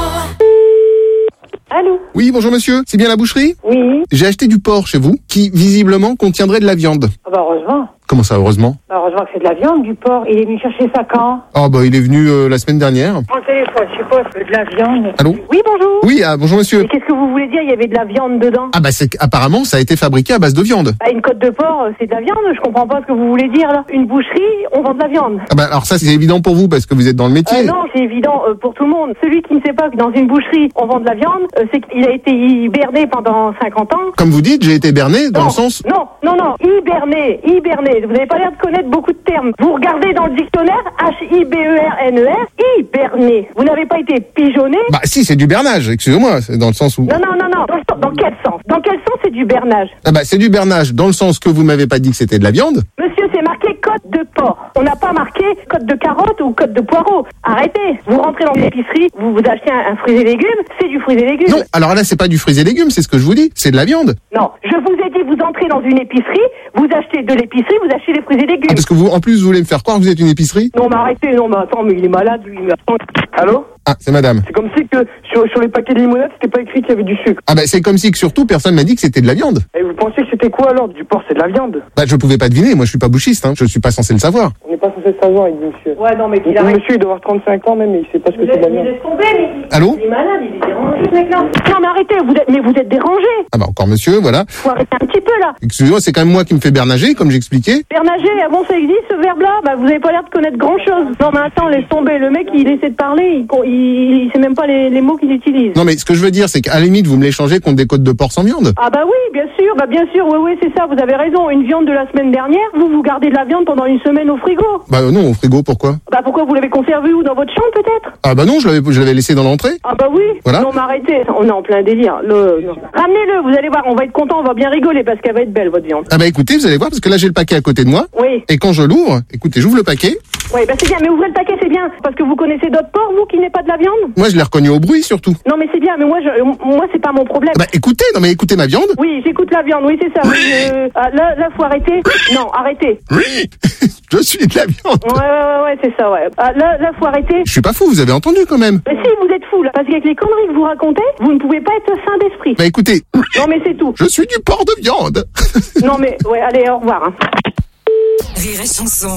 Allô? Oui, bonjour monsieur. C'est bien la boucherie? Oui. J'ai acheté du porc chez vous, qui visiblement contiendrait de la viande. Ah bah heureusement. Comment ça, heureusement? Bah heureusement que c'est de la viande, du porc. Il est venu chercher ça quand? Ah bah il est venu la semaine dernière. Prends le téléphone, je suppose, de la viande. Allô? Oui, bonjour. Oui, bonjour monsieur. Et qu'est-ce que vous voulez dire? Il y avait de la viande dedans? Ah bah c'est apparemment ça a été fabriqué à base de viande. Bah, une côte de porc, c'est de la viande. Je comprends pas ce que vous voulez dire là. Une boucherie, on vend de la viande. Ah bah alors ça c'est évident pour vous parce que vous êtes dans le métier. Non, c'est évident pour tout le monde. Celui qui ne sait pas que dans une boucherie on vend de la viande, c'est qu'il a été hiberné pendant 50 ans. Comme vous dites, j'ai été berné dans le sens... Non, hiberné. Vous n'avez pas l'air de connaître beaucoup de termes. Vous regardez dans le dictionnaire, H-I-B-E-R-N-E-R, hiberné. Vous n'avez pas été pigeonné. Bah si, c'est du bernage, excusez-moi, c'est dans le sens où... Non. Dans quel sens? Dans quel sens c'est du bernage? Ah bah c'est du bernage dans le sens que vous m'avez pas dit que c'était de la viande. Monsieur, c'est marqué côte de porc. On n'a pas marqué côte de carotte ou côte de poireau. Arrêtez. Vous rentrez dans l'épicerie, vous achetez un fruit et légumes, c'est du fruit et légumes. Non, alors là c'est pas du fruit et légumes, c'est ce que je vous dis, c'est de la viande. Non, je vous ai dit, vous entrez dans une épicerie, vous achetez de l'épicerie, vous achetez des fruits et légumes. Ah, parce que vous, en plus, vous voulez me faire croire que vous êtes une épicerie? Non, mais arrêtez, attends, mais il est malade, lui. Allô? Ah, c'est madame. C'est comme si que sur les paquets de limonade, c'était pas écrit qu'il y avait du sucre. Ah bah c'est comme si que surtout personne m'a dit que c'était de la viande. Et vous pensez que c'était quoi alors? Du porc, c'est de la viande. Bah je pouvais pas deviner, moi je suis pas bouchiste, hein. Je suis pas censé le savoir. On n'est pas censé savoir, il dit monsieur. Ouais, non, mais Le monsieur, il doit avoir 35 ans même, et il sait pas ce que c'est de la viande. Il laisse tomber, mais Allô? il est malade, il est dérangé, ce mec-là. Non, mais arrêtez, vous êtes dérangé. Ah bah encore monsieur, voilà. Faut arrêter un petit peu, là. Excusez-moi, c'est quand même moi qui me fais bernager, comme j'expliquais. Bernager, bon, ça existe, ce verbe-là? Bah, vous avez pas l'air de connaître grand-chose. Non, mais attends, laisse tomber. Le mec, il essaie de parler, il sait même pas les mots qu'il utilise. Non mais ce que je veux dire, c'est qu'à la limite, vous me l'échangez contre des côtes de porc sans viande. Ah bah oui, bien sûr, oui, c'est ça, vous avez raison. Une viande de la semaine dernière, vous gardez de la viande pendant une semaine au frigo. Bah non, au frigo, pourquoi? Bah pourquoi vous l'avez conservé où? Dans votre chambre, peut-être? Ah bah non, je l'avais laissé dans l'entrée. Ah bah oui. Voilà. Non, mais arrêtez, on est en plein délire. Ramenez-le, vous allez voir, on va être content, on va bien rigoler parce qu'elle va être belle, votre viande. Ah bah écoutez, vous allez voir, parce que là j'ai le paquet à côté de moi. Oui. Et quand je l'ouvre, écoutez, j'ouvre le paquet. Oui, bah c'est bien, mais ouvrez le paquet, c'est bien. Parce que vous connaissez d'autres porcs, vous, qui n'est pas de la viande? Moi je l'ai reconnu au bruit surtout. Non mais c'est bien, mais moi c'est pas mon problème. Ah bah écoutez, écoutez ma viande. Oui, j'écoute la viande, oui c'est ça. Oui, là faut arrêter. Non, arrêtez. Oui, je suis de la viande. Ouais, c'est ça, ouais. Là faut arrêter. Je suis pas fou, vous avez entendu quand même. Mais si, vous êtes fou là, parce qu'avec les conneries que vous racontez, vous ne pouvez pas être sain d'esprit. Bah écoutez. Non mais c'est tout. Je suis du porc de viande. Non mais, ouais, allez, au revoir. Hein. Rire et chanson.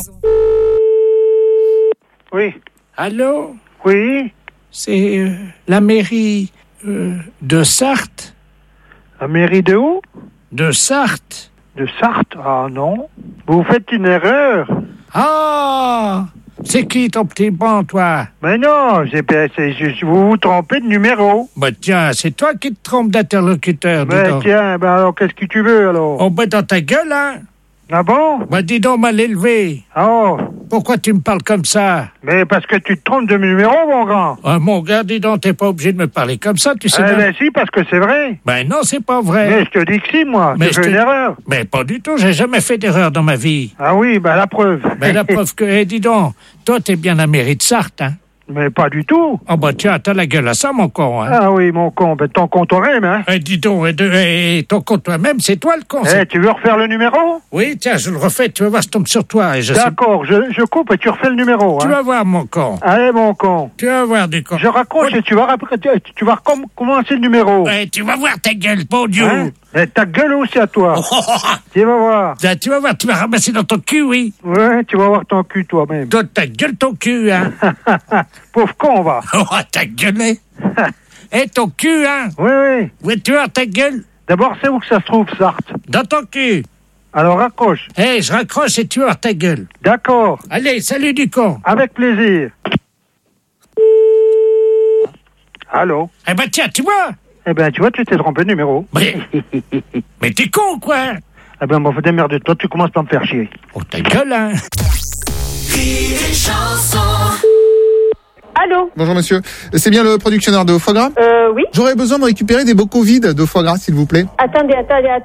Oui. Allô? Oui. C'est la mairie de Sarthe. La mairie de où? De Sarthe. De Sarthe? Ah non. Vous faites une erreur. Ah! C'est qui ton petit bon, toi? Mais non, vous vous trompez de numéro. Bah tiens, c'est toi qui te trompes d'interlocuteur, dis Mais donc. tiens, alors qu'est-ce que tu veux alors? Oh bah dans ta gueule, hein? Ah bon? Bah dis donc, mal élevé. Oh. Pourquoi tu me parles comme ça? Mais parce que tu te trompes de numéro, mon grand. Ah mon gars, dis donc, t'es pas obligé de me parler comme ça, tu sais. Ben si, parce que c'est vrai. Ben non, c'est pas vrai. Mais je te dis que si, moi. Mais tu fais une erreur. Mais pas du tout, j'ai jamais fait d'erreur dans ma vie. Ah oui, ben la preuve. Ben la preuve que, dis donc, toi t'es bien la mairie de Sarthe, hein? Mais pas du tout. Oh bah tiens, t'as la gueule à ça, mon con. Hein. Ah oui, mon con, ben ton con toi-même, hein. Dis donc, ton con toi-même, c'est toi le con. Tu veux refaire le numéro? Oui, tiens, je le refais, tu vas voir, je tombe sur toi. D'accord, je coupe et tu refais le numéro. Tu vas voir, mon con. Allez, mon con. Tu vas voir, du con. Je raccroche et tu vas recommencer le numéro. Tu vas voir ta gueule, bon Dieu. Hein? Et ta gueule aussi à toi. Tu vas voir. Tu vas voir, tu vas ramasser dans ton cul, oui. Ouais, tu vas voir ton cul toi-même. Toi, ta gueule, ton cul, hein. Pauvre con, va. Oh, ta gueule. Ton cul, hein. Oui. Oui, tu vois ta gueule. D'abord, c'est où que ça se trouve, Sarthe? Dans ton cul. Alors, raccroche. Je raccroche et tu vas ta gueule. D'accord. Allez, salut du con. Avec plaisir. Allô? Tiens, tu vois. Tu vois, tu t'es trompé de numéro. Mais t'es con, quoi. Bon, faut démerder. Toi, tu commences par me faire chier. Oh, ta gueule, hein. Allô? Bonjour monsieur, c'est bien le productionneur de foie gras? Oui. J'aurais besoin de récupérer des bocaux vides de foie gras, s'il vous plaît. Attendez.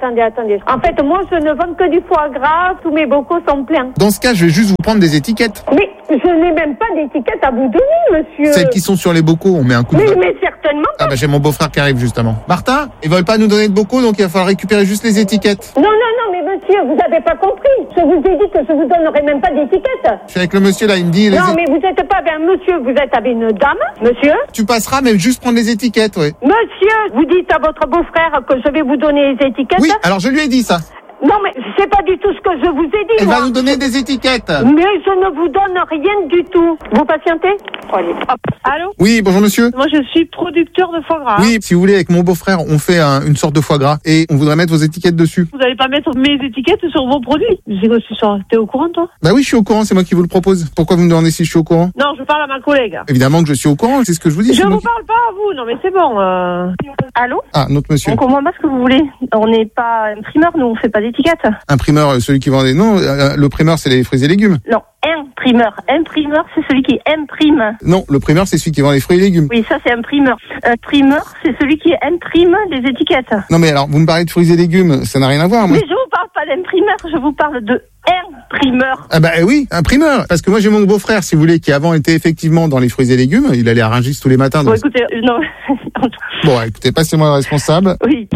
En fait, moi, je ne vends que du foie gras. Tous mes bocaux sont pleins. Dans ce cas, je vais juste vous prendre des étiquettes. Mais je n'ai même pas d'étiquette à vous donner, monsieur. Celles qui sont sur les bocaux, on met un coup de... Mais certainement pas. Ah j'ai mon beau-frère qui arrive justement. Martin, ils veulent pas nous donner de bocaux, donc il va falloir récupérer juste les étiquettes. Non, mais monsieur, vous n'avez pas compris. Je vous ai dit que je vous donnerai même pas d'étiquette. Je suis avec le monsieur là, il me dit... Non, mais vous n'êtes pas avec un monsieur, vous êtes avec une dame, monsieur. Tu passeras, mais juste prendre les étiquettes, oui. Monsieur, vous dites à votre beau-frère que je vais vous donner les étiquettes. Oui, alors je lui ai dit ça. Non, mais c'est pas du tout ce que je vous ai dit, Elle va nous donner des étiquettes. Mais je ne vous donne rien du tout. Vous patientez? Allez. Hop. Allô? Oui, bonjour monsieur. Moi, je suis producteur de foie gras. Oui, si vous voulez, avec mon beau-frère, on fait une sorte de foie gras et on voudrait mettre vos étiquettes dessus. Vous n'allez pas mettre mes étiquettes sur vos produits? J'ai reçu ça. T'es au courant, toi? Bah oui, je suis au courant, c'est moi qui vous le propose. Pourquoi vous me demandez si je suis au courant? Non, je parle à ma collègue. Évidemment que je suis au courant, c'est ce que je vous dis. Je vous parle pas à vous, non mais c'est bon. Allô? Ah, notre monsieur. On comprend pas ce que vous voulez. On n'est pas imprimeur, nous on fait pas d'étiquette. Imprimeur, celui qui vend des... Non, le primeur, c'est les fruits et légumes. Non, imprimeur. Imprimeur, c'est celui qui imprime. Non, le primeur, c'est celui qui vend les fruits et légumes. Oui, ça c'est imprimeur. Imprimeur, c'est celui qui imprime les étiquettes. Non mais alors, vous me parlez de fruits et légumes, ça n'a rien à voir. Moi. Mais je vous parle pas d'imprimeur, je vous parle de imprimeur. Ah bah oui, imprimeur. Parce que moi j'ai mon beau-frère, si vous voulez, qui avant était effectivement dans les fruits et légumes. Il allait à Rungis tous les matins. Bon, écoutez, non. Bon, écoutez, passez-moi le responsable. Oui.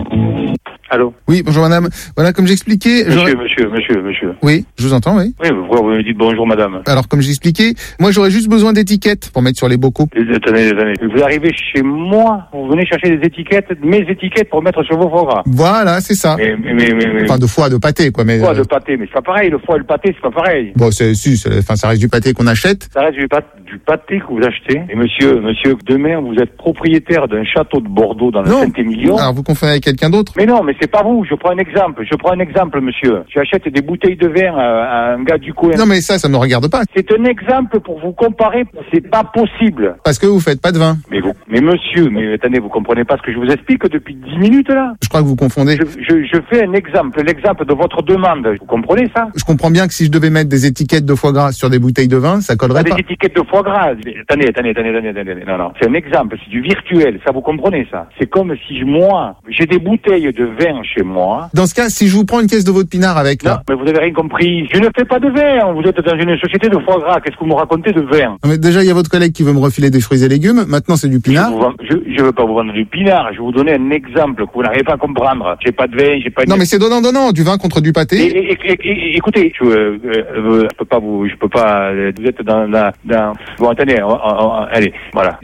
Allô? Oui, bonjour madame. Voilà, comme j'expliquais... Monsieur. Oui, je vous entends, oui. Oui, pourquoi vous me dites bonjour madame? Alors, comme j'expliquais, moi j'aurais juste besoin d'étiquettes pour mettre sur les bocaux. Attendez. Vous arrivez chez moi, vous venez chercher des étiquettes, mes étiquettes pour mettre sur vos foie gras. Voilà, c'est ça. Mais... Enfin, de foie, de pâté, quoi. Mais, foie de pâté, mais c'est pas pareil, le foie et le pâté, c'est pas pareil. Bon, ça reste du pâté qu'on achète. Ça reste du pâté que vous achetez. Et monsieur, demain, vous êtes propriétaire d'un château de Bordeaux dans le Saint-Émilion. Alors, vous confondez avec quelqu'un d'autre? Mais non, mais c'est pas vous, je prends un exemple, monsieur. J'achète des bouteilles de vin à un gars du coin. Non, mais ça me regarde pas. C'est un exemple pour vous comparer, c'est pas possible. Parce que vous faites pas de vin. Mais monsieur, attendez, vous comprenez pas ce que je vous explique depuis 10 minutes, là? Je crois que vous confondez. Je fais un exemple, l'exemple de votre demande. Vous comprenez ça? Je comprends bien que si je devais mettre des étiquettes de foie gras sur des bouteilles de vin, ça collerait pas. Des étiquettes de foie gras. Attendez. Non. C'est un exemple, c'est du virtuel. Ça, vous comprenez ça? C'est comme si moi, j'ai des bouteilles de vin chez moi. Dans ce cas, si je vous prends une caisse de votre pinard avec, là. Non, mais vous avez rien compris. Je ne fais pas de vin. Vous êtes dans une société de foie gras. Qu'est-ce que vous me racontez de vin? Non, mais déjà, il y a votre collègue qui veut me refiler des fruits et légumes. Maintenant, c'est du pinard. Je veux pas vous vendre du pinard. Je vais vous donner un exemple que vous n'arrivez pas à comprendre. J'ai pas de vin, j'ai pas de... Non, mais c'est donnant. Du vin contre du pâté. Écoutez, je peux pas. Vous êtes dans... Bon, attendez, allez, voilà.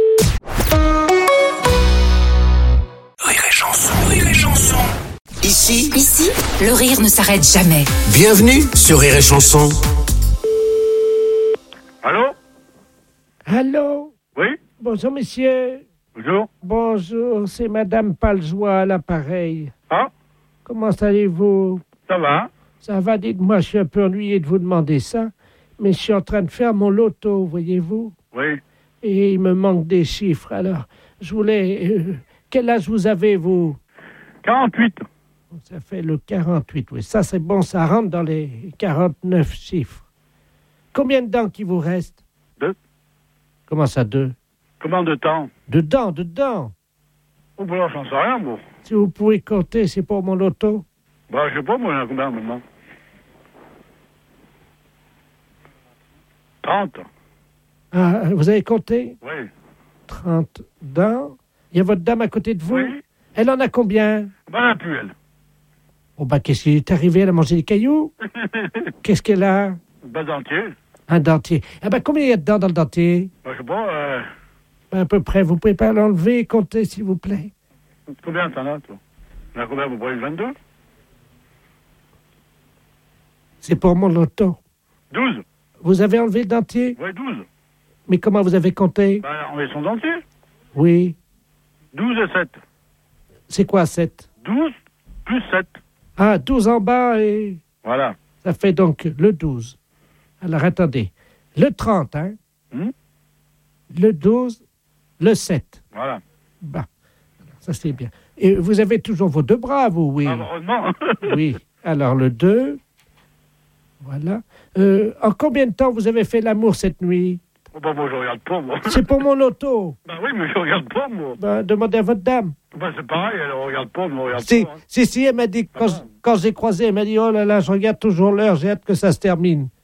Rire et chanson. Ici, le rire ne s'arrête jamais. Bienvenue sur Rire et chanson. Allô? Oui? Bonjour, monsieur. Bonjour. Bonjour, c'est madame Paljoie à l'appareil. Ah? Comment allez-vous? Ça va? Ça va, dites-moi, je suis un peu ennuyé de vous demander ça, mais je suis en train de faire mon loto, voyez-vous? Oui. Et il me manque des chiffres, alors je voulais... quel âge vous avez, vous? 48. Ça fait le 48, oui. Ça, c'est bon, ça rentre dans les 49 chiffres. Combien de dents qui vous reste? 2. Comment ça, 2? Comment de temps? De dents. Oh, ben là, j'en sais rien, bon. Si vous pouvez compter, c'est pour mon loto? Bah, je sais pas, moi, il y en a combien maintenant? 30. Ah, vous avez compté? Oui. 30 dents. Il y a votre dame à côté de vous? Oui. Elle en a combien? Ben, elle n'a plus, elle. Oh, bah, qu'est-ce qui est arrivé? Elle a mangé des cailloux? Qu'est-ce qu'elle a? Ben, dentier. Un dentier. Ah, bah, combien il y a de dents dans le dentier? Ben, je sais pas, À peu près. Vous pouvez pas l'enlever et compter, s'il vous plaît? combien t'en as, toi? T'en as combien, vous prenez 22? C'est pour mon loto. 12. Vous avez enlevé le dentier? Oui, 12. Mais comment vous avez compté? Ben, on met son dentier. Oui. 12 et 7. C'est quoi, 7? 12 plus 7. Ah, 12 en bas et... Voilà. Ça fait donc le 12. Alors, attendez. Le 30, hein? Le 12, le 7. Voilà. Bah, ça c'est bien. Et vous avez toujours vos deux bras, vous, oui? Ah, heureusement. Oui. Alors, le 2. Voilà. En combien de temps vous avez fait l'amour cette nuit? Oh, ben, moi, je regarde pas, moi. C'est pour mon loto. Ben oui, mais je regarde pas, moi. Ben, demandez à votre dame. Ben, c'est pareil, elle regarde pas, moi, regarde Si, pas. Hein. si, elle m'a dit, quand j'ai croisé, elle m'a dit, oh là là, je regarde toujours l'heure, j'ai hâte que ça se termine.